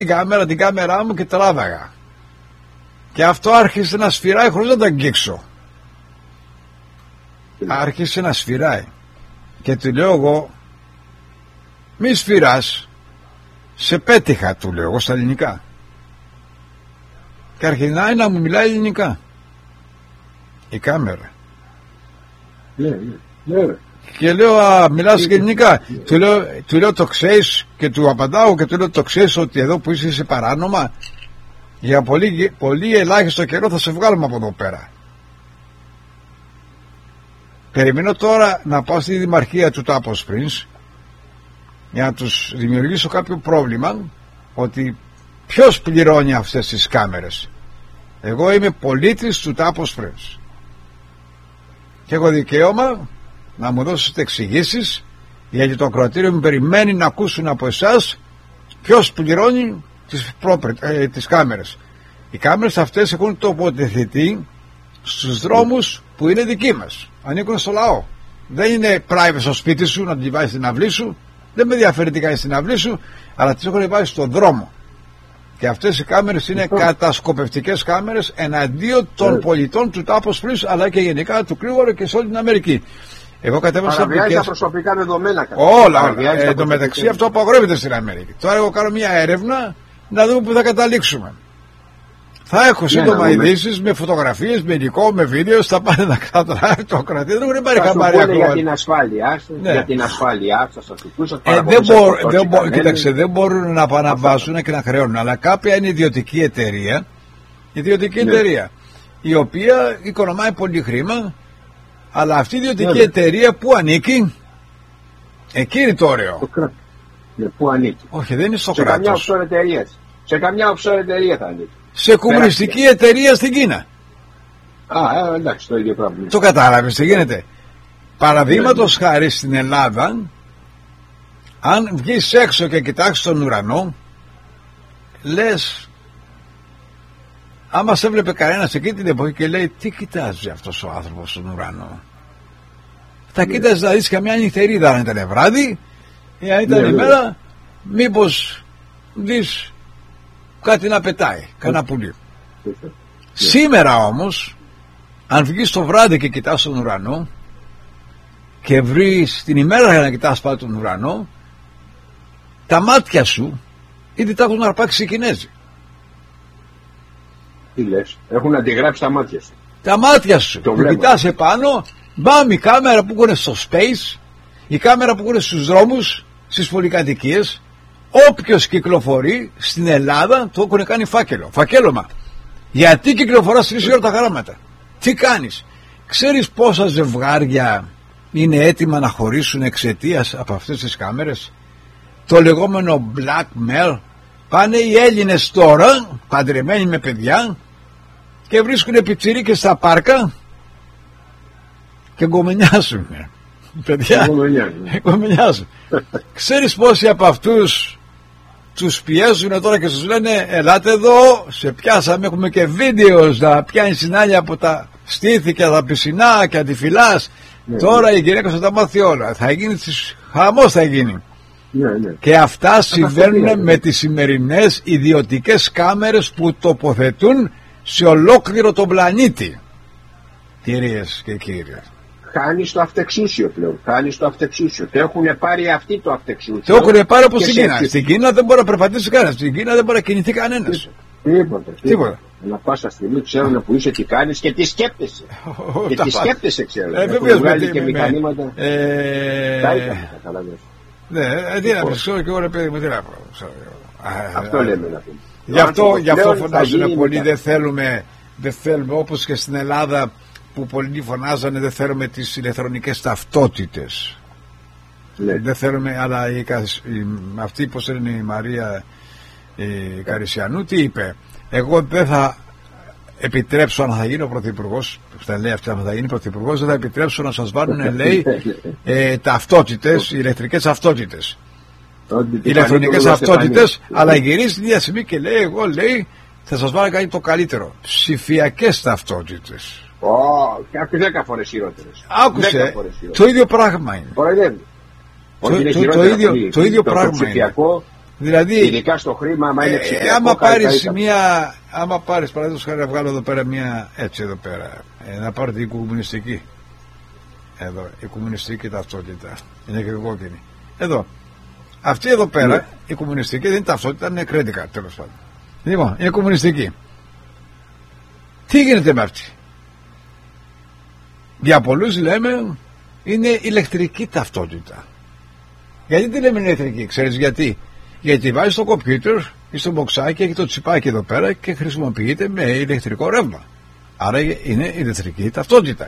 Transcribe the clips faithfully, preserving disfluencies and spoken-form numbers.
την κάμερα, την κάμερά μου και τράβαγα. Και αυτό άρχισε να σφυράει χωρίς να το αγγίξω. Άρχισε να σφυράει. Και του λέω εγώ, μη σφυράς, σε πέτυχα, του λέω εγώ στα ελληνικά. Και αρχινάει να μου μιλάει ελληνικά η κάμερα. Ναι, ναι, ναι. Και λέω, α, μιλάς και ελληνικά. Του λέω, του λέω, το ξέρεις, και του απαντάω και του λέω, το ξέρεις ότι εδώ που είσαι, είσαι παράνομα. Για πολύ, πολύ ελάχιστο καιρό θα σε βγάλουμε από εδώ πέρα. Περιμένω τώρα να πάω στη δημαρχία του Τάπο Springs για να τους δημιουργήσω κάποιο πρόβλημα, ότι ποιος πληρώνει αυτές τις κάμερες. Εγώ είμαι πολίτης του Τάπο Springs και έχω δικαίωμα να μου δώσετε εξηγήσεις, γιατί το ακροατήριο μου περιμένει να ακούσουν από εσάς ποιος πληρώνει τις, πρόπρε, ε, τις κάμερες. Οι κάμερες αυτές έχουν τοποθετηθεί στους δρόμους που είναι δικοί μας, ανήκουν στο λαό. Δεν είναι private στο σπίτι σου να την βάζεις στην αυλή σου, δεν με ενδιαφέρει τι κάνεις στην αυλή σου, αλλά τις έχουν βάλει στον δρόμο. Και αυτές οι κάμερες είναι κατασκοπευτικές κάμερες εναντίον των πολιτών του Τάπο Springs, αλλά και γενικά του Clearwater και σε όλη την Αμερική. Εγώ κατέβασα παραβιάζει τα προσωπικά δεδομένα. Όλα. Ε, εν τω μεταξύ αυτό απαγορεύεται στην Αμερική. Τώρα εγώ κάνω μια έρευνα να δούμε που θα καταλήξουμε. Θα έχω σύντομα ναι, ειδήσεις με φωτογραφίες, με υλικό, με βίντεο. Θα πάνε να κατράβει το κρατήριο. Δεν έχουν πάρει χαμπάρι ακόμα. Για την ασφάλεια, ναι. για την ασφάλειά σας, ε, δεν μπορούν, δεν μπο, κοίταξε, δεν μπορούν να παραβάσουν και να χρεώνουν. Αλλά κάποια είναι ιδιωτική εταιρεία, ιδιωτική ναι. εταιρεία, η οποία οικονομάει πολύ χρήμα. Αλλά αυτή η ιδιωτική ναι, εταιρεία που ανήκει, εκεί είναι το ωραίο. Το κράτος. Ναι, πού ανήκει. Όχι, δεν είναι στο σε κράτος. Καμιά εταιρεία. Σε καμιά offshore εταιρεία θα ανήκει. Σε κομμουνιστική εταιρεία στην Κίνα. Α, ε, εντάξει, το ίδιο πράγμα. Το κατάλαβες τι γίνεται. Παραδείγματος ναι, χάρη στην Ελλάδα, αν βγεις έξω και κοιτάξεις τον ουρανό, λες, άμα σε έβλεπε κανένας εκείνη την εποχή και λέει, τι κοιτάζει αυτός ο άνθρωπος στον ουρανό. Θα ναι. κοίταζε να δεις καμιά νυχτερίδα αν ήταν βράδυ, ή αν ήταν ναι, ημέρα, ναι. μήπως δεις κάτι να πετάει, κανένα πουλί. Ναι. Σήμερα όμως, αν βγεις το βράδυ και κοιτάς τον ουρανό και βρεις την ημέρα για να κοιτάς πάλι τον ουρανό, τα μάτια σου ήδη τα έχουν αρπάξει οι Κινέζοι. Τι λες, έχουν αντιγράψει τα μάτια σου. Τα μάτια σου, που κοιτάς επάνω, μπαμ, η κάμερα που έχουν στο space, η κάμερα που έχουν στους δρόμους, στις πολυκατοικίες, όποιος κυκλοφορεί στην Ελλάδα το έχουν κάνει φάκελο, φακέλωμα. Γιατί κυκλοφοράς τρεις ώρα τα γράμματα. Τι κάνεις. Ξέρεις πόσα ζευγάρια είναι έτοιμα να χωρίσουν εξαιτίας από αυτές τις κάμερες. Το λεγόμενο blackmail. Πάνε οι Έλληνες τώρα, παντρεμένοι με παιδιά, και βρίσκουν πιτσιρίκες στα πάρκα και γκομενιάζουν. Παιδιά, γκομενιάζουν. Ξέρεις πόσοι από αυτούς τους πιέζουν τώρα και τους λένε, ελάτε εδώ, σε πιάσαμε, έχουμε και βίντεο να πιάνει συνάλλια από τα στήθη και τα πισινά και αντιφυλάς. Ναι, τώρα ναι. η γυναίκα θα τα μάθει όλα. Θα γίνει, χαμός θα γίνει. Ναι, ναι. Και αυτά συμβαίνουν με τις σημερινές ιδιωτικές κάμερες που τοποθετούν σε ολόκληρο τον πλανήτη. Κυρίες και κύριοι, χάνει το αυτεξούσιο πλέον. Χάνει το αυτεξούσιο. Το έχουν πάρει αυτοί το αυτεξούσιο. Το έχουν πάρει όπως στην Κίνα. Στην Κίνα δεν μπορεί να περπατήσει κανένας. Στην Κίνα δεν μπορεί να κινηθεί κανένας. Τίποτα. Τίποτα. Ανά πάσα στιγμή ξέρουν που είσαι, τι κάνεις και τι σκέπτεσαι. Και τι σκέπτεσαι ξέρουν. Έχουν βγάλει και μηχανήματα. Τα είχαμε, καταλαβαίνεις. Ναι, τι να πεις, ξέρω και εγώ ρε παιδί μου, τι να πω. Αυτό λέμε να πούμε. Γι' αυτό, γι' αυτό φωνάζουν πολλοί, δεν θέλουμε, δεν θέλουμε, όπως και στην Ελλάδα που πολλοί φωνάζανε, δεν θέλουμε τις ηλεκτρονικές ταυτότητες. Ναι. Δεν θέλουμε, αλλά η, η, αυτή πως είναι η Μαρία η Καρισιανού, τι είπε, εγώ δεν θα επιτρέψω, αν θα γίνω πρωθυπουργός, θα λέει αυτή, αν θα γίνει πρωθυπουργός, δεν θα επιτρέψω να σας βάλουν, λέει, ε, ταυτότητες, ηλεκτρικές ταυτότητες. Ηλεκτρονικές ταυτότητες, αλλά γυρίζει την ίδια στιγμή και λέει, εγώ λέει, θα σας βάλω κάτι το καλύτερο. Ψηφιακές ταυτότητες. Oh, και δέκα φορές χειρότερες. Άκουσε, το ίδιο πράγμα είναι. Το, το, το, το, ίδιο, το ίδιο πράγμα είναι. Δηλαδή, ειδικά στο χρήμα, άμα είναι ψηφιακό. Ε, άμα πάρεις μια, άμα πάρεις παραδείγματος χάρη να βγάλω εδώ πέρα μια, έτσι εδώ πέρα, ε, να πάρω την κομμουνιστική. Εδώ, η κομμουνιστική ταυτότητα. Είναι και κόκκινη. Εδώ. Αυτή εδώ πέρα, ναι. Η κομμουνιστική δεν είναι ταυτότητα, είναι credit card τέλος πάντων. Λοιπόν, είναι κομμουνιστική. Τι γίνεται με αυτή? Για πολλούς λέμε είναι ηλεκτρική ταυτότητα. Γιατί τι λέμε ηλεκτρική, ξέρεις γιατί? Γιατί βάζει στο κομπιούτερ ή στο μποξάκι, έχει το τσιπάκι εδώ πέρα και χρησιμοποιείται με ηλεκτρικό ρεύμα. Άρα είναι ηλεκτρική ταυτότητα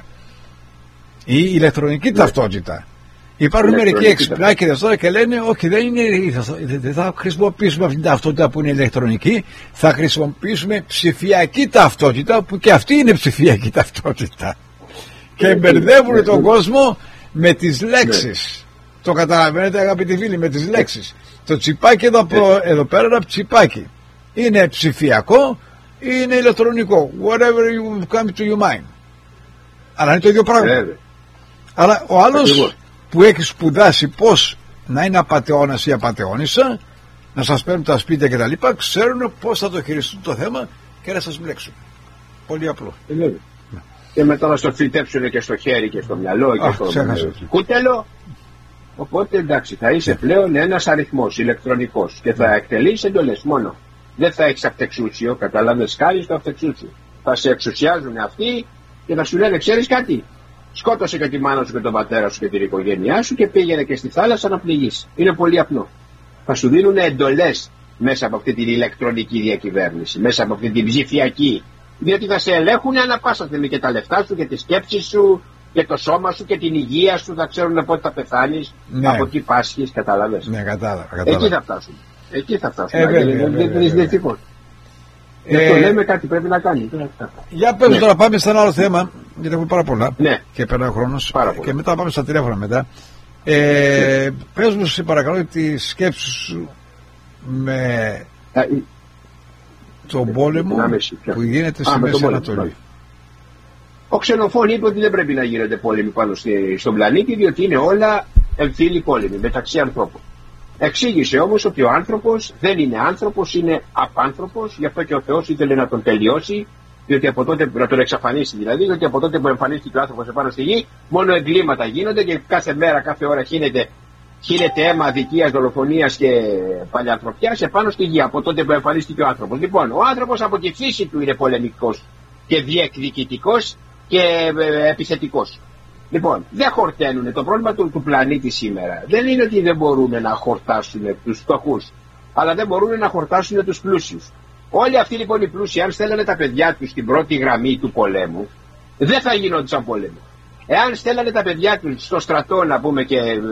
ή ηλεκτρονική ναι. ταυτότητα. Υπάρχουν μερικοί εξυπνάκηδες τώρα και λένε όχι, δεν, είναι, δεν θα χρησιμοποιήσουμε αυτή την ταυτότητα που είναι ηλεκτρονική, θα χρησιμοποιήσουμε ψηφιακή ταυτότητα που και αυτή είναι ψηφιακή ταυτότητα. Και μπερδεύουν τον κόσμο με τις λέξεις. Το καταλαβαίνετε αγαπητοί φίλοι, με τις λέξεις. Το τσιπάκι εδώ, εδώ πέρα είναι τσιπάκι. Είναι ψηφιακό ή είναι ηλεκτρονικό. Whatever you come to your mind. Αλλά είναι το ίδιο πράγμα. Αλλά ο άλλος που έχει σπουδάσει πώς να είναι απατεώνας ή απατεώνισσα, να σας παίρνουν τα σπίτια και τα λοιπά, ξέρουν πώς θα το χειριστούν το θέμα και να σας μπλέξουν. Πολύ απλό. Ναι. Και μετά να στο φυτέψουν και στο χέρι και στο μυαλό και Α, στο κούτελο. Οπότε εντάξει, θα είσαι πλέον ένας αριθμός ηλεκτρονικός και θα εκτελείς εντολές μόνο. Δεν θα έχεις αυτεξούσιο, καταλάβες, χάρη στο αυτεξούσιο. Θα σε εξουσιάζουν αυτοί και θα σου λένε, ξέρεις κάτι, σκότωσε και τη μάνα σου και τον πατέρα σου και την οικογένειά σου και πήγαινε και στη θάλασσα να πληγείς. Είναι πολύ απλό. Θα σου δίνουν εντολές μέσα από αυτή την ηλεκτρονική διακυβέρνηση, μέσα από αυτή την ψηφιακή. Διότι θα σε ελέγχουν ανά πάσα στιγμή και τα λεφτά σου και τις σκέψεις σου και το σώμα σου και την υγεία σου. Θα ξέρουν πότε θα πεθάνεις, ναι. από τι πάσχεις, κατάλαβες. Ναι, κατάλαβα, κατάλαβα. Εκεί θα φτάσουν. Εκεί θα φτάσουν. Ε, βέβαια, δεν είναι τίποτα. Ε, το λέμε κάτι πρέπει να κάνει. Για πες ναι. τώρα πάμε σε ένα άλλο θέμα, γιατί έχουμε πάρα πολλά ναι. και περνάει ο χρόνος. Και μετά πάμε στα τηλέφωνα μετά. Ε, ναι. Πες μου σε παρακαλώ τη σκέψη σου με Α, τον πόλεμο που γίνεται στη Μέση Ανατολή. Ο Ξενοφών είπε ότι δεν πρέπει να γίνονται πόλεμοι πάνω στη, στον πλανήτη, διότι είναι όλα εμφύλοι πόλεμοι μεταξύ ανθρώπων. Εξήγησε όμως ότι ο άνθρωπος δεν είναι άνθρωπος, είναι απάνθρωπος, γι' αυτό και ο Θεός ήθελε να τον τελειώσει, διότι από τότε, να τον εξαφανίσει δηλαδή, διότι από τότε που εμφανίστηκε ο άνθρωπος επάνω στη γη, μόνο εγκλήματα γίνονται και κάθε μέρα, κάθε ώρα χύνεται, χύνεται αίμα αδικίας, δολοφονίας και παλιανθρωπιάς επάνω στη γη, από τότε που εμφανίστηκε ο άνθρωπος. Λοιπόν, ο άνθρωπος από τη φύση του είναι πολεμικός και διεκδικητικός και ε, επιθετικός. Λοιπόν, δεν χορταίνουν. Το πρόβλημα του, του πλανήτη σήμερα δεν είναι ότι δεν μπορούν να χορτάσουν τους φτωχούς, αλλά δεν μπορούν να χορτάσουν τους πλούσιους. Όλοι αυτοί λοιπόν οι πλούσιοι, αν στέλνανε τα παιδιά τους στην πρώτη γραμμή του πολέμου, δεν θα γινόντουσαν πόλεμο. Εάν στέλνανε τα παιδιά τους στο στρατό να πούμε και ε,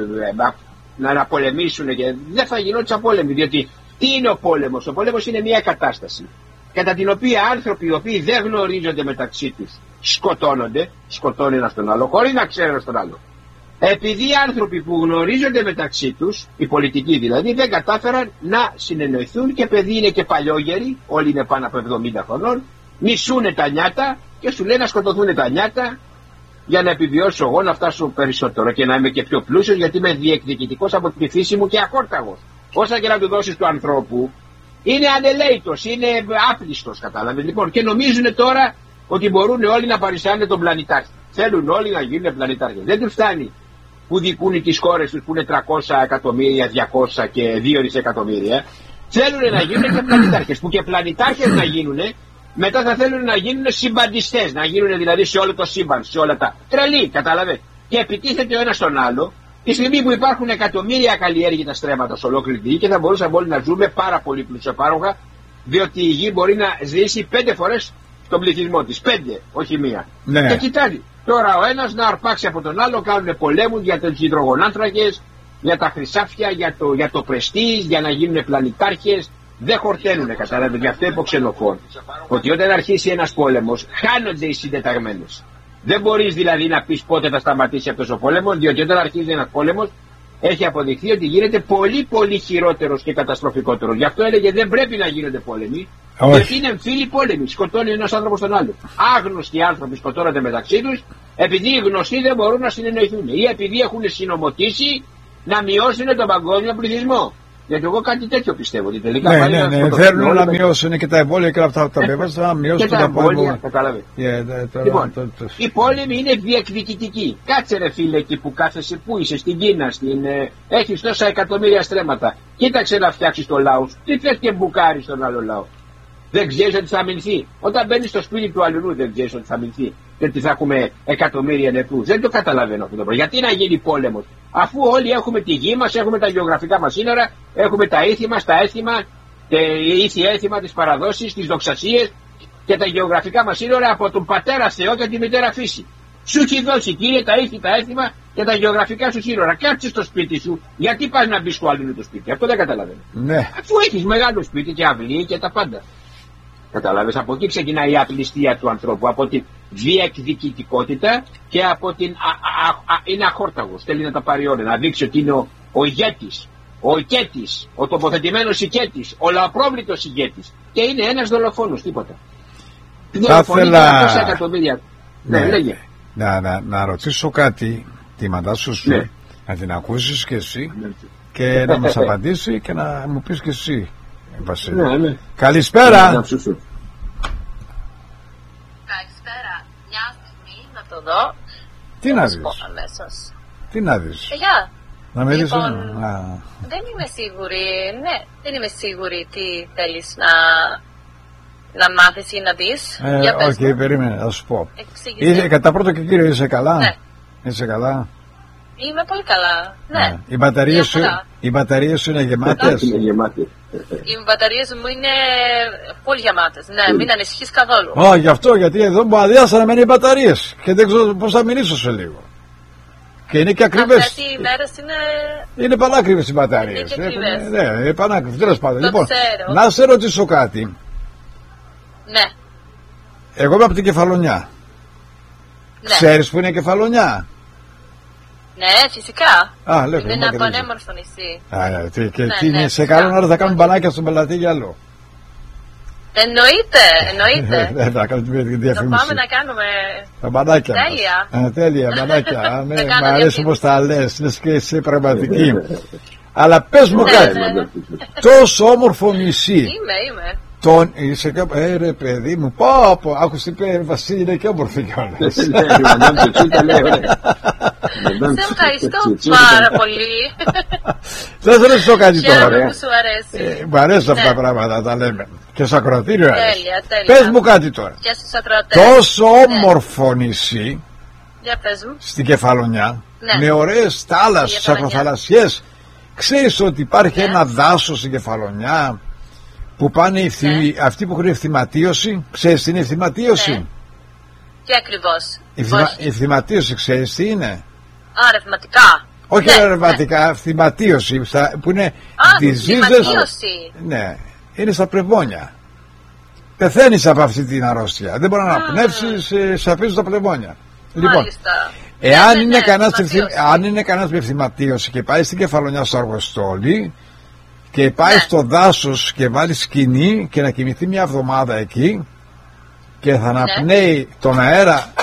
να, να πολεμήσουν, και, δεν θα γινόντουσαν πόλεμοι. Διότι τι είναι ο πόλεμος? Ο πόλεμος είναι μια κατάσταση κατά την οποία άνθρωποι οι οποίοι δεν γνωρίζονται μεταξύ τους σκοτώνονται, σκοτώνει ένα τον άλλο, χωρίς να ξέρει ένα τον άλλο. Επειδή οι άνθρωποι που γνωρίζονται μεταξύ τους, οι πολιτικοί δηλαδή, δεν κατάφεραν να συνεννοηθούν και παιδί είναι και παλιόγεροι, όλοι είναι πάνω από εβδομήντα χρονών, μισούνε τα νιάτα και σου λένε να σκοτωθούν τα νιάτα για να επιβιώσω εγώ, να φτάσω περισσότερο και να είμαι και πιο πλούσιος, γιατί είμαι διεκδικητικός από τη φύση μου και ακόρταγος. Όσα και να του δώσεις του ανθρώπου, είναι ανελαίτος, είναι άπλιστος, κατάλαβε. Λοιπόν, και νομίζουν τώρα ότι μπορούν όλοι να παρισάνουν τον πλανητάρχη. Θέλουν όλοι να γίνουν πλανητάρχες. Δεν τους φτάνει που δικούν τις χώρες τους που είναι τριακόσια εκατομμύρια, διακόσια και δύο δισεκατομμύρια. Θέλουν να γίνουν και πλανητάρχες. Που και πλανητάρχες να γίνουν, μετά θα θέλουν να γίνουν συμπαντιστές. Να γίνουν δηλαδή σε όλο το σύμπαν, σε όλα τα. Τρελή, κατάλαβε. Και επιτίθεται ο ένας στον άλλο. Τη στιγμή που υπάρχουν εκατομμύρια καλλιέργητα στρέμματα σε ολόκληρη τη γη και θα μπορούσαμε όλοι να ζούμε πάρα πολύ πλουσιοπάροχα, διότι η γη μπορεί να ζήσει πέντε φορές τον πληθυσμό της. Πέντε, όχι μία. Ναι. Και κοιτάζει. Τώρα ο ένας να αρπάξει από τον άλλο, κάνουν πολέμους για τους υδρογονάνθρακες, για τα χρυσάφια, για το, για το πρεστίζ, για να γίνουν πλανητάρχες. Δεν χορταίνουνε, καταλάβετε. Γι' αυτό είπε ο Ξενοφών ότι όταν αρχίσει ένας πόλεμος, χάνονται οι συντεταγμένες. Δεν μπορείς δηλαδή να πεις πότε θα σταματήσει αυτός ο πόλεμος, διότι όταν αρχίζει ένας πόλεμος, έχει αποδειχθεί ότι γίνεται πολύ πολύ χειρότερος και καταστροφικότερος. Γι' αυτό έλεγε δεν πρέπει να γίνονται πόλεμοι, όχι. Γιατί είναι εμφύλοι πόλεμοι. Σκοτώνει ένας άνθρωπος τον άλλο. Άγνωστοι άνθρωποι σκοτώνονται μεταξύ τους, επειδή οι γνωστοί δεν μπορούν να συνεννοηθούν ή επειδή έχουν συνομωτήσει να μειώσουν τον παγκόσμιο πληθυσμό. Γιατί εγώ κάτι τέτοιο πιστεύω. Ότι τελικά ναι, ναι, ναι. Θέλουν να μειώσουν και τα εμβόλια και αυτά που τα βέβασαν, να μειώσουν και τα εμβόλια. Κατάλαβε. Λοιπόν, η πόλεμη είναι διεκδικητική. Κάτσε ρε φίλε εκεί που κάθεσαι, πού είσαι, στην Κίνα, στην, ε, έχεις τόσα εκατομμύρια στρέμματα. Κοίταξε να φτιάξεις το λαό. Τι θες και μπουκάρεις τον άλλο λαό. Δεν ξέρεις ότι θα αμυνθεί. Όταν μπαίνεις στο σπίτι του αλλού, δεν ξέρεις ότι θα αμυνθεί. Και ότι θα έχουμε εκατομμύρια νεκρούς. Δεν το καταλαβαίνω αυτό το πράγμα. Γιατί να γίνει πόλεμος, αφού όλοι έχουμε τη γη μας, έχουμε τα γεωγραφικά μας σύνορα, έχουμε τα ήθη μας, τα έθιμα, τα ήθη έθιμα, τις παραδόσεις, τις δοξασίες και τα γεωγραφικά μας σύνορα από τον πατέρα Θεό και τη μητέρα φύση. Σου έχει δώσει, κύριε, τα ήθη, τα έθιμα και τα γεωγραφικά σου σύνορα. Κάτσε στο σπίτι σου, γιατί πας να μπει στο αλλού το σπίτι. Αυτό δεν καταλαβαίνω. Ναι. Αφού έχεις μεγάλο σπίτι και αυλή και τα πάντα. Καταλάβες, από εκεί ξεκινάει η απληστία του ανθρώπου, από την διεκδικητικότητα και από την α, α, α, είναι αχόρταγος, θέλει να τα πάρει όλα, να δείξει ότι είναι ο, ο ηγέτης, ο ηγέτης, ο τοποθετημένος ηγέτης, ο λαοπρόβλητος ηγέτης και είναι ένας δολοφόνος, τίποτα. Θα ήθελα εκατομμύρια. Ναι, ναι, λέγε. Να, να, να ρωτήσω κάτι, τη μαντάσου σου, ναι. Να την ακούσεις και εσύ ναι. Και να μας απαντήσει και να μου πεις και εσύ. Ναι, ναι. Καλησπέρα. Ναι, καλησπέρα. Μια στιγμή να το δω. Τι να δεις. Τι να δεις. Γεια. Να με λοιπόν, δεις. Α. Δεν είμαι σίγουρη. Ναι, δεν είμαι σίγουρη τι θέλεις να, να μάθεις ή να δεις. Ε, Για πες όχι, μου. περίμενε, θα σου πω. Είσαι, κατά πρώτο και κύριο, είσαι καλά. Ναι. Είσαι καλά. Είμαι πολύ καλά. Ναι. Ναι. Οι μπαταρίες σου, οι μπαταρίες σου είναι γεμάτες. Είναι γεμάτες. Οι μπαταρίες μου είναι πολύ γεμάτες. Ναι, μην ανησυχείς καθόλου. Ω, γι' αυτό, γιατί εδώ μου αδειάσανε μένει οι μπαταρίες. Και δεν ξέρω πώς θα μιλήσω σε λίγο. Και είναι και ακριβές. Αυτές οι μέρες είναι... Είναι πανάκριβες οι μπαταρίες. Είναι και ακριβές. Ναι, είναι πανάκριβες. Τέλος πάντων. Το Λοιπόν, ξέρω. να σε ρωτήσω κάτι. Ναι. Εγώ είμαι από την Κεφαλονιά. Ναι. Ξέρεις που είναι η Κεφαλονιά? Ναι, φυσικά. Α, λέω, είναι ένα πανέμορφο νησί. Α, ναι, και και ναι, εκεί ναι, σε καλό ώρα θα κάνουν μπανάκια στον πελατή για άλλο. Εννοείται, εννοείται. Ναι, θα κάνουμε τη διαφήμιση. Το πάμε να κάνουμε. Τα μπανάκια. Τέλεια. Α, τέλεια, μπανάκια. Ναι, Θα μ' αρέσει όπως τα λες. Λες και εσύ πραγματική. Αλλά πες μου Ναι, κάτι. ναι, ναι. Τόσο όμορφο νησί. Είμαι, είμαι. Τον είσαι και. Ε, ρε παιδί μου, πω, πω. Άκουσε τι είπε, Βασίλη, είναι και όμορφη κιόλας. Σε ευχαριστώ πάρα πολύ. Θα σε ρωτήσω κάτι τώρα. Χαίρομαι που σου αρέσει. Ε, μου αρέσουν αυτά Ναι. τα πράγματα, τα λέμε. Και στο ακροατήριο αρέσει. Τέλεια, τέλεια. Πες μου κάτι τώρα. Και στους ακροατές. Τόσο όμορφο νησί Για πες μου. στην Κεφαλονιά, Ναι. με ωραίες θάλασσες, Κεφαλονιά. ακροθαλασσιές. Ξέρεις ότι υπάρχει Ναι. ένα δάσος στην Κεφαλονιά που πάνε οι ευθυ... Ναι. αυτοί που έχουν ευθυματίωση. Ξέρεις τι είναι ευθυματίωση? Ναι. Τι ακριβώς. Η ευθυμα... Όχι. ευθυματίωση ξέρεις τι είναι? Α, ρευματικά. Όχι Ναι, ρευματικά, ευθυματίωση στα- που είναι Α, τις ζύζες. ευθυματίωση. Ναι, είναι στα πνευμόνια. Πεθαίνεις από αυτή την αρρώστια. Δεν μπορεί να αναπνεύσεις, ε, σε αφήσουν τα πνευμόνια. Λοιπόν, Μάλιστα. εάν Ναι, είναι ναι, κανένας ευθυματίωση. ευθυ- αν είναι κανένας με ευθυματίωση και πάει στην Κεφαλονιά στο Αργοστόλι και πάει Ναι. στο δάσος και βάλει σκηνή και να κοιμηθεί μια εβδομάδα εκεί και θα αναπνέει τον αέρα.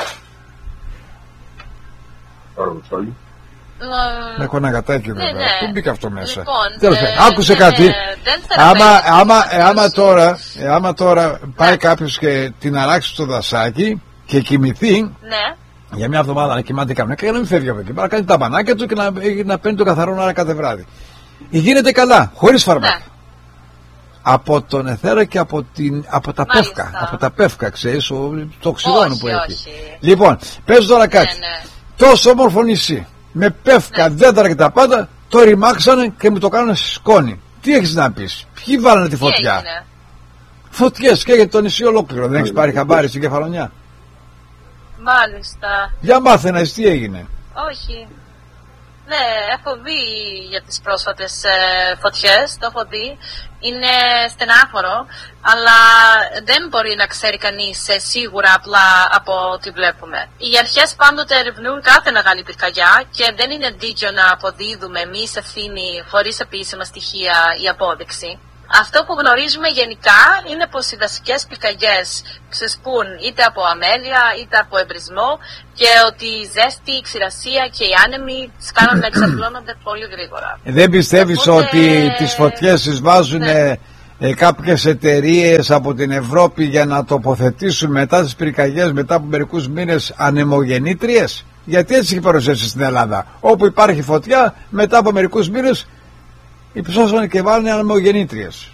Ε, Έχω ένα γατάκι Ναι, βέβαια. ναι. Πού μπήκε αυτό μέσα? Λοιπόν, Τέλος ε, πάντων, άκουσε ναι, κάτι. ναι, δεν Άμα, θεραπεύει άμα, την άμα, ευθυματίωση. τώρα, ε, άμα τώρα πάει Ναι. κάποιος και την αράξει στο δασάκι και κοιμηθεί Ναι. για μια εβδομάδα να κοιμάται κανένα και να μην φεύγει από εκεί. Bara κάνει τα μπανάκια του και να, να παίρνει το καθαρό αέρα κάθε βράδυ. Γίνεται καλά, χωρίς φάρμακα. Ναι. Από τον εθέρα και από, την, από τα Μάλιστα. πεύκα. Από τα πεύκα, ξέρεις, ο, το οξυγόνο Όχι, που έχει. όχι. Λοιπόν, πες τώρα κάτι. Ναι, ναι. Τόσο όμορφο νησί. Με πεύκα, Ναι. δέντρα και τα πάντα, το ρημάξανε και μου το κάνανε σκόνη. Τι έχεις να πεις? Ποιοι βάλανε τη Τι φωτιά? έγινε? Φωτιές και για το νησί ολόκληρο. Δεν έχεις πάρει χαμπάρι στην Κεφαλονιά? Μάλιστα. Για μάθε να δεις τι έγινε. Όχι. Ναι, έχω δει για τις πρόσφατες ε, φωτιές, το έχω δει. Είναι στενάχωρο, αλλά δεν μπορεί να ξέρει κανείς ε, σίγουρα απλά από ό,τι βλέπουμε. Οι αρχές πάντοτε ερευνούν κάθε μεγάλη πυρκαγιά και δεν είναι δίκαιο να αποδίδουμε εμείς ευθύνη χωρίς επίσημα στοιχεία ή απόδειξη. Αυτό που γνωρίζουμε γενικά είναι πως οι δασικές πυρκαγιές ξεσπούν είτε από αμέλεια είτε από εμπρισμό και ότι η ζέστη, η ξηρασία και οι άνεμοι τις κάνουν να εξαπλώνονται πολύ γρήγορα. Δεν πιστεύεις Οπότε... ότι τις φωτιές τις βάζουν ναι. ε, κάποιες εταιρείες από την Ευρώπη για να τοποθετήσουν μετά τις πυρκαγιές, μετά από μερικούς μήνες, ανεμογεννήτριες? Γιατί έτσι έχει παρουσιάσει στην Ελλάδα. Όπου υπάρχει φωτιά, μετά από μερικούς μήνες υψώσαν και βάλουν ανεμογεννήτριες.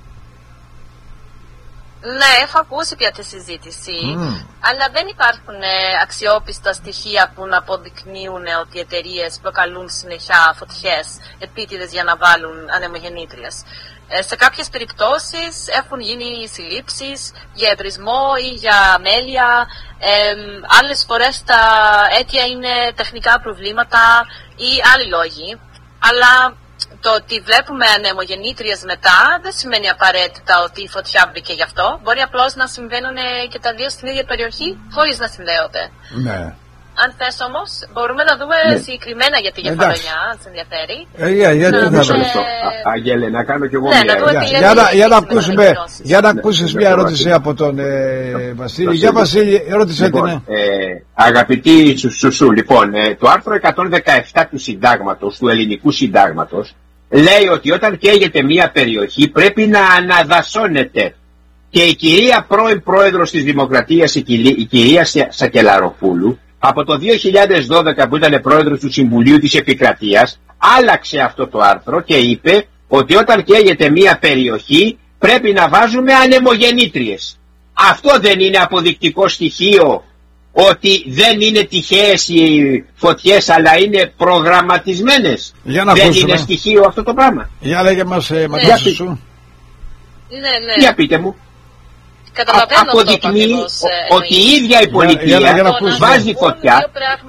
Ναι, έχω ακούσει πια τη συζήτηση, mm. αλλά δεν υπάρχουν ε, αξιόπιστα στοιχεία που να αποδεικνύουν ότι οι εταιρείες προκαλούν συνεχιά φωτιές επίτηδες για να βάλουν ανεμογεννήτριες. Ε, σε κάποιες περιπτώσεις έχουν γίνει συλλήψεις για εμπρισμό ή για αμέλεια. Ε, άλλες φορές τα αίτια είναι τεχνικά προβλήματα ή άλλοι λόγοι. Αλλά το ότι βλέπουμε ανεμογεννήτριες μετά δεν σημαίνει απαραίτητα ότι η φωτιά μπήκε γι' αυτό. Μπορεί απλώς να συμβαίνουν και τα δύο στην ίδια περιοχή χωρίς να συνδέονται. Ναι. Αν θες όμως, μπορούμε να δούμε ναι. συγκεκριμένα για τη Κεφαλονιά, αν σε ενδιαφέρει. Ε, για, για, να δούμε... Αγγέλε, να κάνω κι εγώ ναι, μια ερώτηση. Για, για, για, για να ακούσουμε, για να ακούσεις μια ερώτηση από τον ε, Βασίλη. Για Βασίλη, ερώτησε λοιπόν, την. Ε, αγαπητή Σουσού, λοιπόν, ε, το άρθρο εκατόν δεκαεπτά του Συντάγματος, του Ελληνικού Συντάγματος, λέει ότι όταν καίγεται μια περιοχή πρέπει να αναδασώνεται. Και η κυρία πρώην πρόεδρος της Δημοκρατίας, η κυρία Σακελαροπούλου, από το δύο χιλιάδες δώδεκα που ήταν πρόεδρος του Συμβουλίου της Επικρατείας, άλλαξε αυτό το άρθρο και είπε ότι όταν καίγεται μια περιοχή πρέπει να βάζουμε ανεμογεννήτριες. Αυτό δεν είναι αποδεικτικό στοιχείο ότι δεν είναι τυχαίες οι φωτιές αλλά είναι προγραμματισμένες? Για να δεν ακούσουμε. Είναι στοιχείο αυτό το πράγμα? Για λέγε μας ε, ναι. Ματώση σου. Ναι, ναι. Για πείτε μου. Καταλαβαίνω Α, αποδεικνύει αυτό, ότι η ίδια η πολιτεία για, για, για βάζει φωτιά.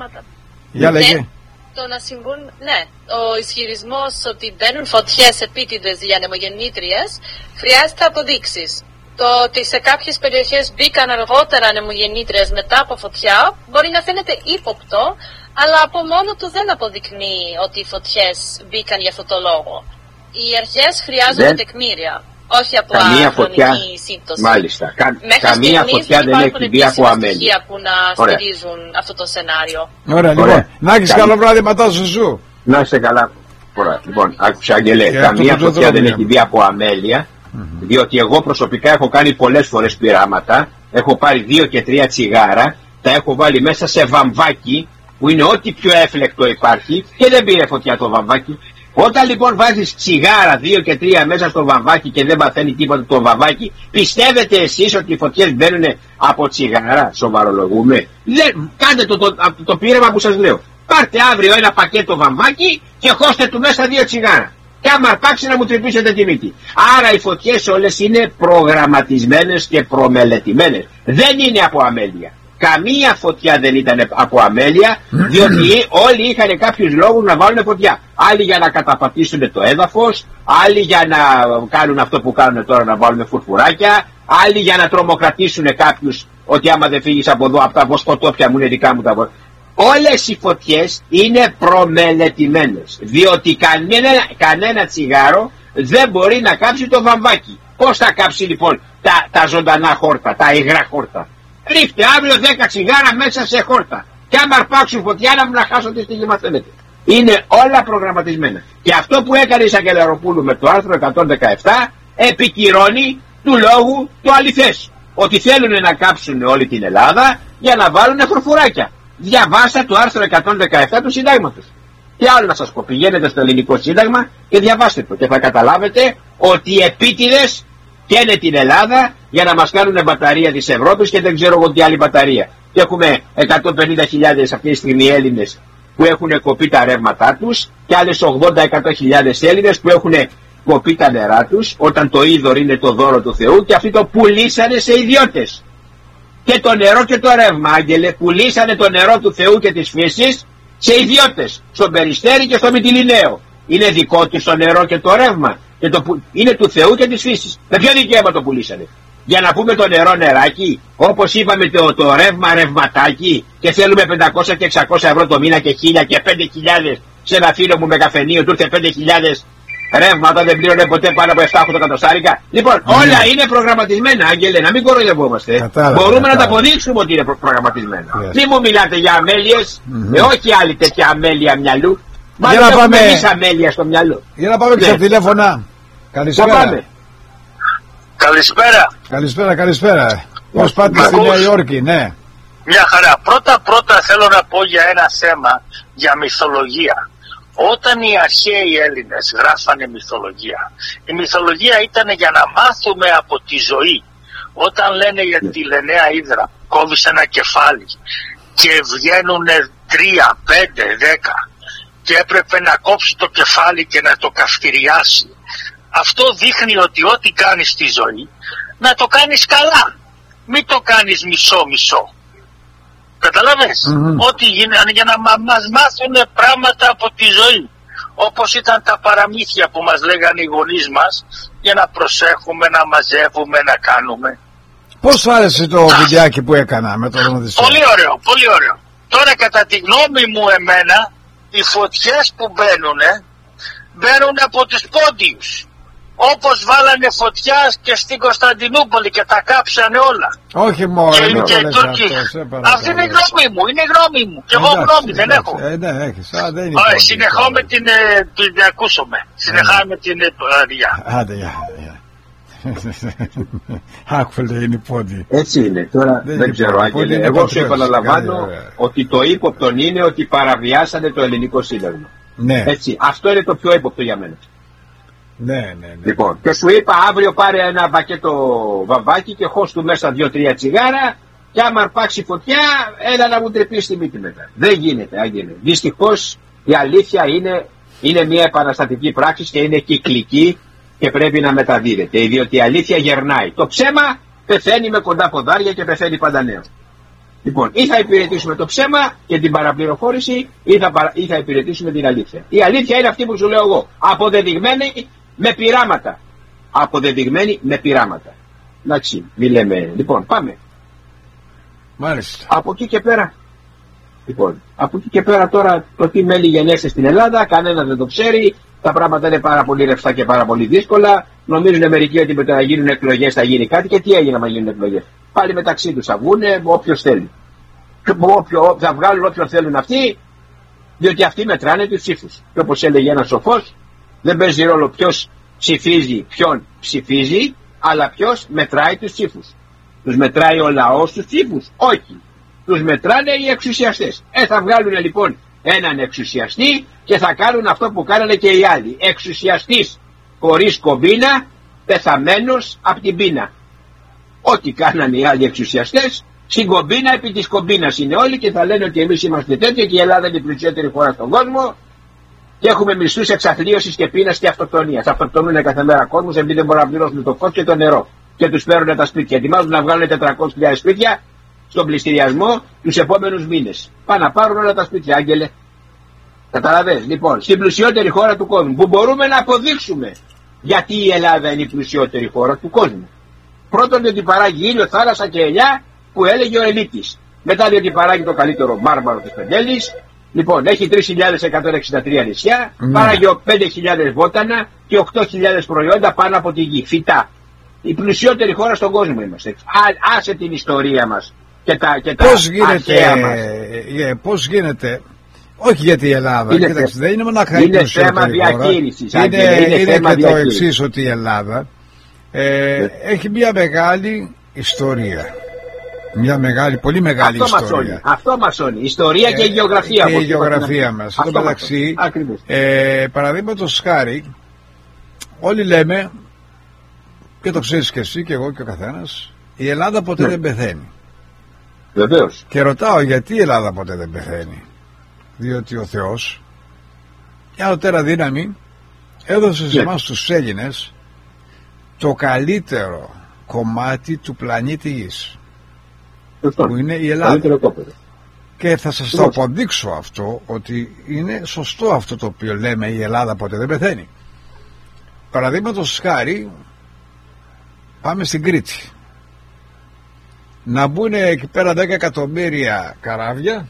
Για λέγε. Ναι, το να συμβούν, ναι, ο ισχυρισμός ότι μπαίνουν φωτιές επίτηδες για ανεμογεννήτριες χρειάζεται αποδείξεις. Το ότι σε κάποιες περιοχές μπήκαν αργότερα ανεμογεννήτριες μετά από φωτιά μπορεί να φαίνεται ύποπτο, αλλά από μόνο του δεν αποδεικνύει ότι οι φωτιές μπήκαν για αυτό το λόγο. Οι αρχές χρειάζονται δεν. τεκμήρια. Όχι από καμία φωτιά, σύμπτωση. Μάλιστα. Κα, καμία φωτιά δεν έχει μπει από αμέλεια που να στηρίζουν αυτό το σενάριο. Ωραία, λοιπόν. Ωραία. Να έχεις καλό βράδυ, Ματώσου σου. Να είσαι καλά. Ωραία. Λοιπόν, άκουσα, Αγγελέ. Καμία φωτιά δεν έχει μπει από αμέλεια, mm-hmm. διότι εγώ προσωπικά έχω κάνει πολλές φορές πειράματα. Έχω πάρει δύο και τρία τσιγάρα, τα έχω βάλει μέσα σε βαμβάκι, που είναι ό,τι πιο έφλεκτο υπάρχει, και δεν πήρε φωτιά το βαμβάκι. Όταν λοιπόν βάζεις τσιγάρα δύο και τρία μέσα στο βαμβάκι και δεν παθαίνει τίποτα το βαμβάκι, πιστεύετε εσείς ότι οι φωτιές μπαίνουν από τσιγάρα? Σοβαρολογούμε. Δεν, κάντε το, το, το, το πείραμα που σας λέω. Πάρτε αύριο ένα πακέτο βαμβάκι και χώστε του μέσα δύο τσιγάρα. Και άμα αρπάξει να μου τρυπήσετε τη μύτη. Άρα οι φωτιές όλες είναι προγραμματισμένες και προμελετημένες. Δεν είναι από αμέλεια. Καμία φωτιά δεν ήταν από αμέλεια, διότι όλοι είχαν κάποιους λόγους να βάλουν φωτιά. Άλλοι για να καταπατήσουν το έδαφος, άλλοι για να κάνουν αυτό που κάνουν τώρα, να βάλουν φουρφουράκια, άλλοι για να τρομοκρατήσουν κάποιους ότι άμα δεν φύγεις από εδώ, από τα βοσκοτόπια μου είναι δικά μου τα βοσκοτόπια. Όλες οι φωτιές είναι προμελετημένες, διότι κανένα, κανένα τσιγάρο δεν μπορεί να κάψει το βαμβάκι. Πώς θα κάψει λοιπόν τα, τα ζωντανά χόρτα, τα υγρά χόρτα? Ρίχτε αύριο δέκα τσιγάρα μέσα σε χόρτα. Και άμα αρπάξουν φωτιά να μου να χάσω τη στιγμή μαθαίνετε. Είναι όλα προγραμματισμένα. Και αυτό που έκανε η Σακελαροπούλου με το άρθρο εκατόν δεκαεπτά επικυρώνει του λόγου το αληθές. Ότι θέλουν να κάψουν όλη την Ελλάδα για να βάλουν φουρφουράκια. Διαβάσα το άρθρο εκατόν δεκαεπτά του Συντάγματος. Τι άλλο να σας πω? Πηγαίνετε στο Ελληνικό Σύνταγμα και διαβάστε το και θα καταλάβετε ότι οι επίτηδες καίνε την Ελλάδα για να μας κάνουν μπαταρία της Ευρώπης και δεν ξέρω εγώ τι άλλη μπαταρία. Και έχουμε εκατόν πενήντα χιλιάδες αυτή τη στιγμή Έλληνες που έχουν κοπεί τα ρεύματά τους και άλλες ογδόντα με εκατό χιλιάδες Έλληνες που έχουν κοπεί τα νερά τους, όταν το είδωρ είναι το δώρο του Θεού, και αυτοί το πουλήσανε σε ιδιώτες. Και το νερό και το ρεύμα, Άγγελε, πουλήσανε το νερό του Θεού και της φύσης σε ιδιώτες, στον Περιστέρι και στο Μυτιληναίο. Είναι δικό τους το νερό και το ρεύμα, και το που... είναι του Θεού και της φύσης. Με ποιο δικαίωμα το πουλήσανε? Για να πούμε το νερό νεράκι, όπως είπαμε το, το ρεύμα ρευματάκι, και θέλουμε πεντακόσια και εξακόσια ευρώ το μήνα και χίλια και πέντε χιλιάδες σε ένα φίλο μου με καφενείο του ήρθε πέντε χιλιάδες Ρεύματα δεν πλήρωνε ποτέ πάνω από επτά οχτώ εκατοστάρικα. Λοιπόν, mm. όλα είναι προγραμματισμένα, Άγγελε, να μην κοροϊδευόμαστε. Κατάλαβα, Μπορούμε κατάλαβα. να τα αποδείξουμε ότι είναι προγραμματισμένα. Yes. Μην μου μιλάτε για αμέλειες, mm-hmm. ε, όχι άλλη τέτοια αμέλεια μυαλού. Για να πάμε. Εμείς αμέλεια στο μυαλό. Για να πάμε και στα τηλέφωνα. Καλησπέρα. Καλησπέρα. Καλησπέρα, καλησπέρα. Πώς πάτε στη Νέα Υόρκη, ναι. Μια χαρά. Πρώτα πρώτα θέλω να πω για ένα θέμα, για μυθολογία. Όταν οι αρχαίοι Έλληνες γράφανε μυθολογία, η μυθολογία ήταν για να μάθουμε από τη ζωή. Όταν λένε για τη Λενέα Ύδρα, κόβεις ένα κεφάλι και βγαίνουν τρία, πέντε, δέκα και έπρεπε να κόψει το κεφάλι και να το καυτηριάσει. Αυτό δείχνει ότι ό,τι κάνεις στη ζωή να το κάνεις καλά. Μην το κάνεις μισό-μισό. Καταλαβες, mm-hmm. ό,τι γίνεται για να μας μάθουν πράγματα από τη ζωή. Όπως ήταν τα παραμύθια που μας λέγανε οι γονείς μας, για να προσέχουμε, να μαζεύουμε, να κάνουμε. Πώς σου άρεσε το βιντεάκι που έκανα με το Ρωματιστή? Πολύ ωραίο, πολύ ωραίο. Τώρα κατά τη γνώμη μου εμένα, οι φωτιές που μπαίνουν, μπαίνουν από τους πόντιους. Όπως βάλανε φωτιά και στην Κωνσταντινούπολη και τα κάψανε όλα. Όχι μόνο. Και, και οι Τούρκοι. Αυτή είναι η γνώμη μου, είναι η γνώμη μου. Και εγώ γνώμη δεν έχω. Ε, ναι, έχεις. Α, δεν είναι. Ωραία, συνεχώ με την. την ακούσομαι. Συνεχά με την. Γεια. Άντε, γεια. Άκουε, είναι πόντι. Έτσι είναι. Τώρα δεν, δεν ξέρω, Άγγελε. Εγώ σου επαναλαμβάνω ότι το ύποπτον είναι ότι παραβιάσανε το ελληνικό σύνταγμα. Ναι. Έτσι. Αυτό είναι το πιο ύποπτο για μένα. Ναι, ναι, ναι. Λοιπόν, και σου είπα αύριο πάρε ένα μπακέτο βαμβάκι και χώσ' του μέσα δύο-τρία τσιγάρα και άμα αρπάξει φωτιά, έλα να μου τρεπείς τη μύτη μετά. Δεν γίνεται, Άγγελε. Δυστυχώς η αλήθεια είναι, είναι μια επαναστατική πράξη και είναι κυκλική και πρέπει να μεταδίδεται. Διότι η αλήθεια γερνάει. Το ψέμα πεθαίνει με κοντά ποδάρια και πεθαίνει πάντα νέο. Λοιπόν, ή θα υπηρετήσουμε το ψέμα και την παραπληροφόρηση ή θα, παρα... ή θα υπηρετήσουμε την αλήθεια. Η αλήθεια είναι αυτή που σου λέω εγώ. Αποδεδειγμένη με πειράματα. Αποδεδειγμένη με πειράματα. Εντάξει, μη λέμε. Λοιπόν, πάμε. Μάλιστα. Από εκεί και πέρα. Λοιπόν, από εκεί και πέρα τώρα το τι μέλη γενέστε στην Ελλάδα, κανένα δεν το ξέρει. Τα πράγματα είναι πάρα πολύ ρευστά και πάρα πολύ δύσκολα. Νομίζουν μερικοί ότι με το να γίνουν εκλογές θα γίνει κάτι και τι έγινε να γίνουν εκλογές. Πάλι μεταξύ τους θα βγούνε όποιος θέλει. Όποιο, θα βγάλουν όποιον θέλουν αυτοί, διότι αυτοί μετράνε τους ψήφους. Και όπως έλεγε ένας σοφός, δεν παίζει ρόλο ποιος ψηφίζει, ποιον ψηφίζει, αλλά ποιος μετράει τους ψήφους. Τους μετράει ο λαός τους ψήφους? Όχι. Τους μετράνε οι εξουσιαστές. Ε, θα βγάλουν λοιπόν έναν εξουσιαστή και θα κάνουν αυτό που κάνανε και οι άλλοι. Εξουσιαστής χωρίς κομπίνα, πεθαμένος από την πείνα. Ό,τι κάνανε οι άλλοι εξουσιαστές, στην κομπίνα επί της κομπίνας είναι όλοι και θα λένε ότι εμείς είμαστε τέτοιοι και η Ελλάδα είναι η πλουσιότερη χώρα στον κόσμο και έχουμε μισθούς εξαθλίωσης και πείνας και αυτοκτονίας. Αυτοκτονούν κάθε μέρα κόσμους επειδή δεν μπορούν να πληρώσουν το φως και το νερό και τους παίρνουν τα σπίτια. Ετοιμάζουν να βγάλουν τετρακόσιες χιλιάδες σπίτια στον πληστηριασμό τους επόμενους μήνες. Πάνε να πάρουν όλα τα σπίτια, Άγγελε. Καταλαβαίνεις, λοιπόν, στην πλουσιότερη χώρα του κόσμου που μπορούμε να αποδείξουμε γιατί η Ελλάδα είναι η πλουσιότερη χώρα του κόσμου. Πρώτον, διότι παράγει ήλιο, θάλασσα και ελιά που έλεγε ο Ελίτης. Μετά, διότι παράγει το καλύτερο μάρμαρο της Πεντέλης. Λοιπόν, έχει τρεις χιλιάδες εκατόν εξήντα τρία νησιά, mm. παράγει πέντε χιλιάδες βότανα και οκτώ χιλιάδες προϊόντα πάνω από τη γη. Φυτά. Η πλουσιότερη χώρα στον κόσμο είμαστε. Α, άσε την ιστορία μας και τα, και τα πώς γίνεται, μας. Ε, πώς γίνεται, όχι γιατί η Ελλάδα, είναι, κοίταξε, δεν είναι μονάχα η είναι θέμα διαχείρισης. Είναι, είναι, είναι, είναι θέμα και το διαχείρισης. εξής, ότι η Ελλάδα ε, έχει μια μεγάλη ιστορία. Μια μεγάλη, πολύ μεγάλη αυτό ιστορία. Μασώνει, αυτό μασώνει. Ιστορία και, και η γεωγραφία. Και η γεωγραφία μας. Εν τω μεταξύ, ε, παραδείγματος χάρη, όλοι λέμε, και το ξέρεις και εσύ και εγώ και ο καθένας, η Ελλάδα ποτέ ναι. δεν πεθαίνει. Βεβαίως. Και ρωτάω γιατί η Ελλάδα ποτέ δεν πεθαίνει. Διότι ο Θεός, μια ανωτέρα δύναμη, έδωσε σε εμάς τους Έλληνες το καλύτερο κομμάτι του πλανήτη Γης, που είναι η Ελλάδα. Και θα σας το αποδείξω αυτό, ότι είναι σωστό αυτό το οποίο λέμε, η Ελλάδα ποτέ δεν πεθαίνει. Παραδείγματος χάρη, πάμε στην Κρήτη. Να μπουν εκεί πέρα δέκα εκατομμύρια καράβια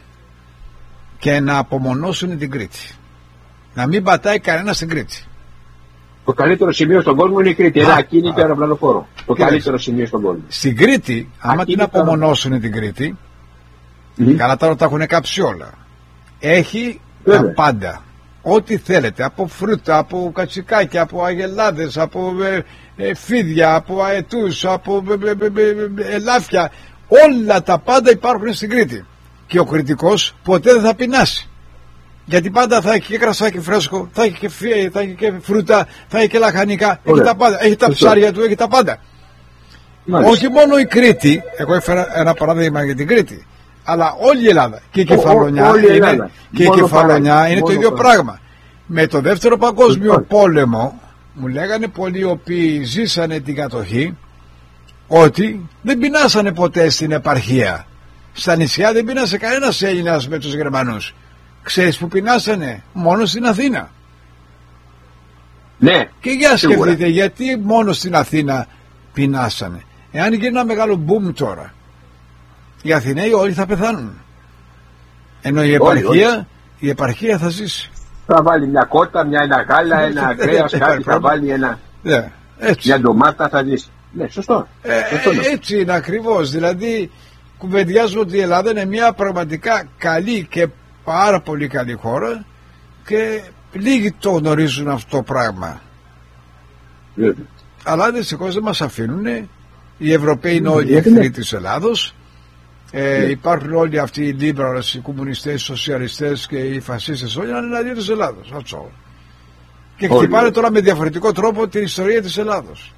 και να απομονώσουν την Κρήτη. Να μην πατάει κανένα στην Κρήτη. Το καλύτερο σημείο στον κόσμο είναι η Κρήτη. Ένα ακίνητο αεροπλανοφόρο. Το καλύτερο σημείο στον κόσμο. Στην Κρήτη, άμα την απομονώσουν την Κρήτη, mm. καλά τώρα τα έχουν κάψει όλα. Έχει Βέβαια. τα πάντα. Ό,τι θέλετε. Από φρούτα, από κατσικάκια, από αγελάδες, από ε, ε, φίδια, από αετούς, από ε, ε, ε, ελάφια. Όλα τα πάντα υπάρχουν στην Κρήτη. Και ο Κρητικός ποτέ δεν θα πεινάσει. Γιατί πάντα θα έχει και κρασάκι φρέσκο, θα έχει και, φύ, θα έχει και φρούτα, θα έχει και λαχανικά. Έχει τα πάντα. Έχει τα ψάρια του, έχει τα πάντα. Μάλιστα. Όχι μόνο η Κρήτη, εγώ έφερα ένα παράδειγμα για την Κρήτη, αλλά όλη η Ελλάδα. Και η Κεφαλονιά ο, είναι, Ελλάδα. Και η Κεφαλονιά είναι το ίδιο πράγμα. πράγμα. Με το δεύτερο παγκόσμιο λοιπόν. πόλεμο, μου λέγανε πολλοί οι οποίοι ζήσανε την κατοχή, ότι δεν πεινάσανε ποτέ στην επαρχία. Στα νησιά δεν πεινάσε κανένας Έλληνας με τους Γερμανούς. Ξέρεις που πεινάσανε? Μόνο στην Αθήνα. Ναι. Και για σκεφτείτε, γιατί μόνο στην Αθήνα πεινάσανε? Εάν γίνει ένα μεγάλο boom τώρα, οι Αθηναίοι όλοι θα πεθάνουν. Ενώ η επαρχία, όλοι, όλοι. η επαρχία θα ζήσει. Θα βάλει μια κότα, μια ένα γάλα, ένα κρέας, κάτι θα βάλει ένα... Yeah, έτσι. Μια ντομάτα θα ζήσει. Ναι, σωστό. Ε, σωστό ε, έτσι είναι ακριβώς. Δηλαδή κουβεντιάζουμε ότι η Ελλάδα είναι μια πραγματικά καλή και πάρα πολύ καλή χώρα και λίγοι το γνωρίζουν αυτό το πράγμα. Yeah. Αλλά δυστυχώς δεν μας αφήνουν. Οι Ευρωπαίοι είναι όλοι εχθροί της Ελλάδος. Ε, yeah. Υπάρχουν όλοι αυτοί οι liberals, οι κομμουνιστές, οι σοσιαλιστές και οι φασίστες, όλοι είναι εναντίον της Ελλάδος. Και χτυπάνε τώρα με διαφορετικό τρόπο την ιστορία της Ελλάδος.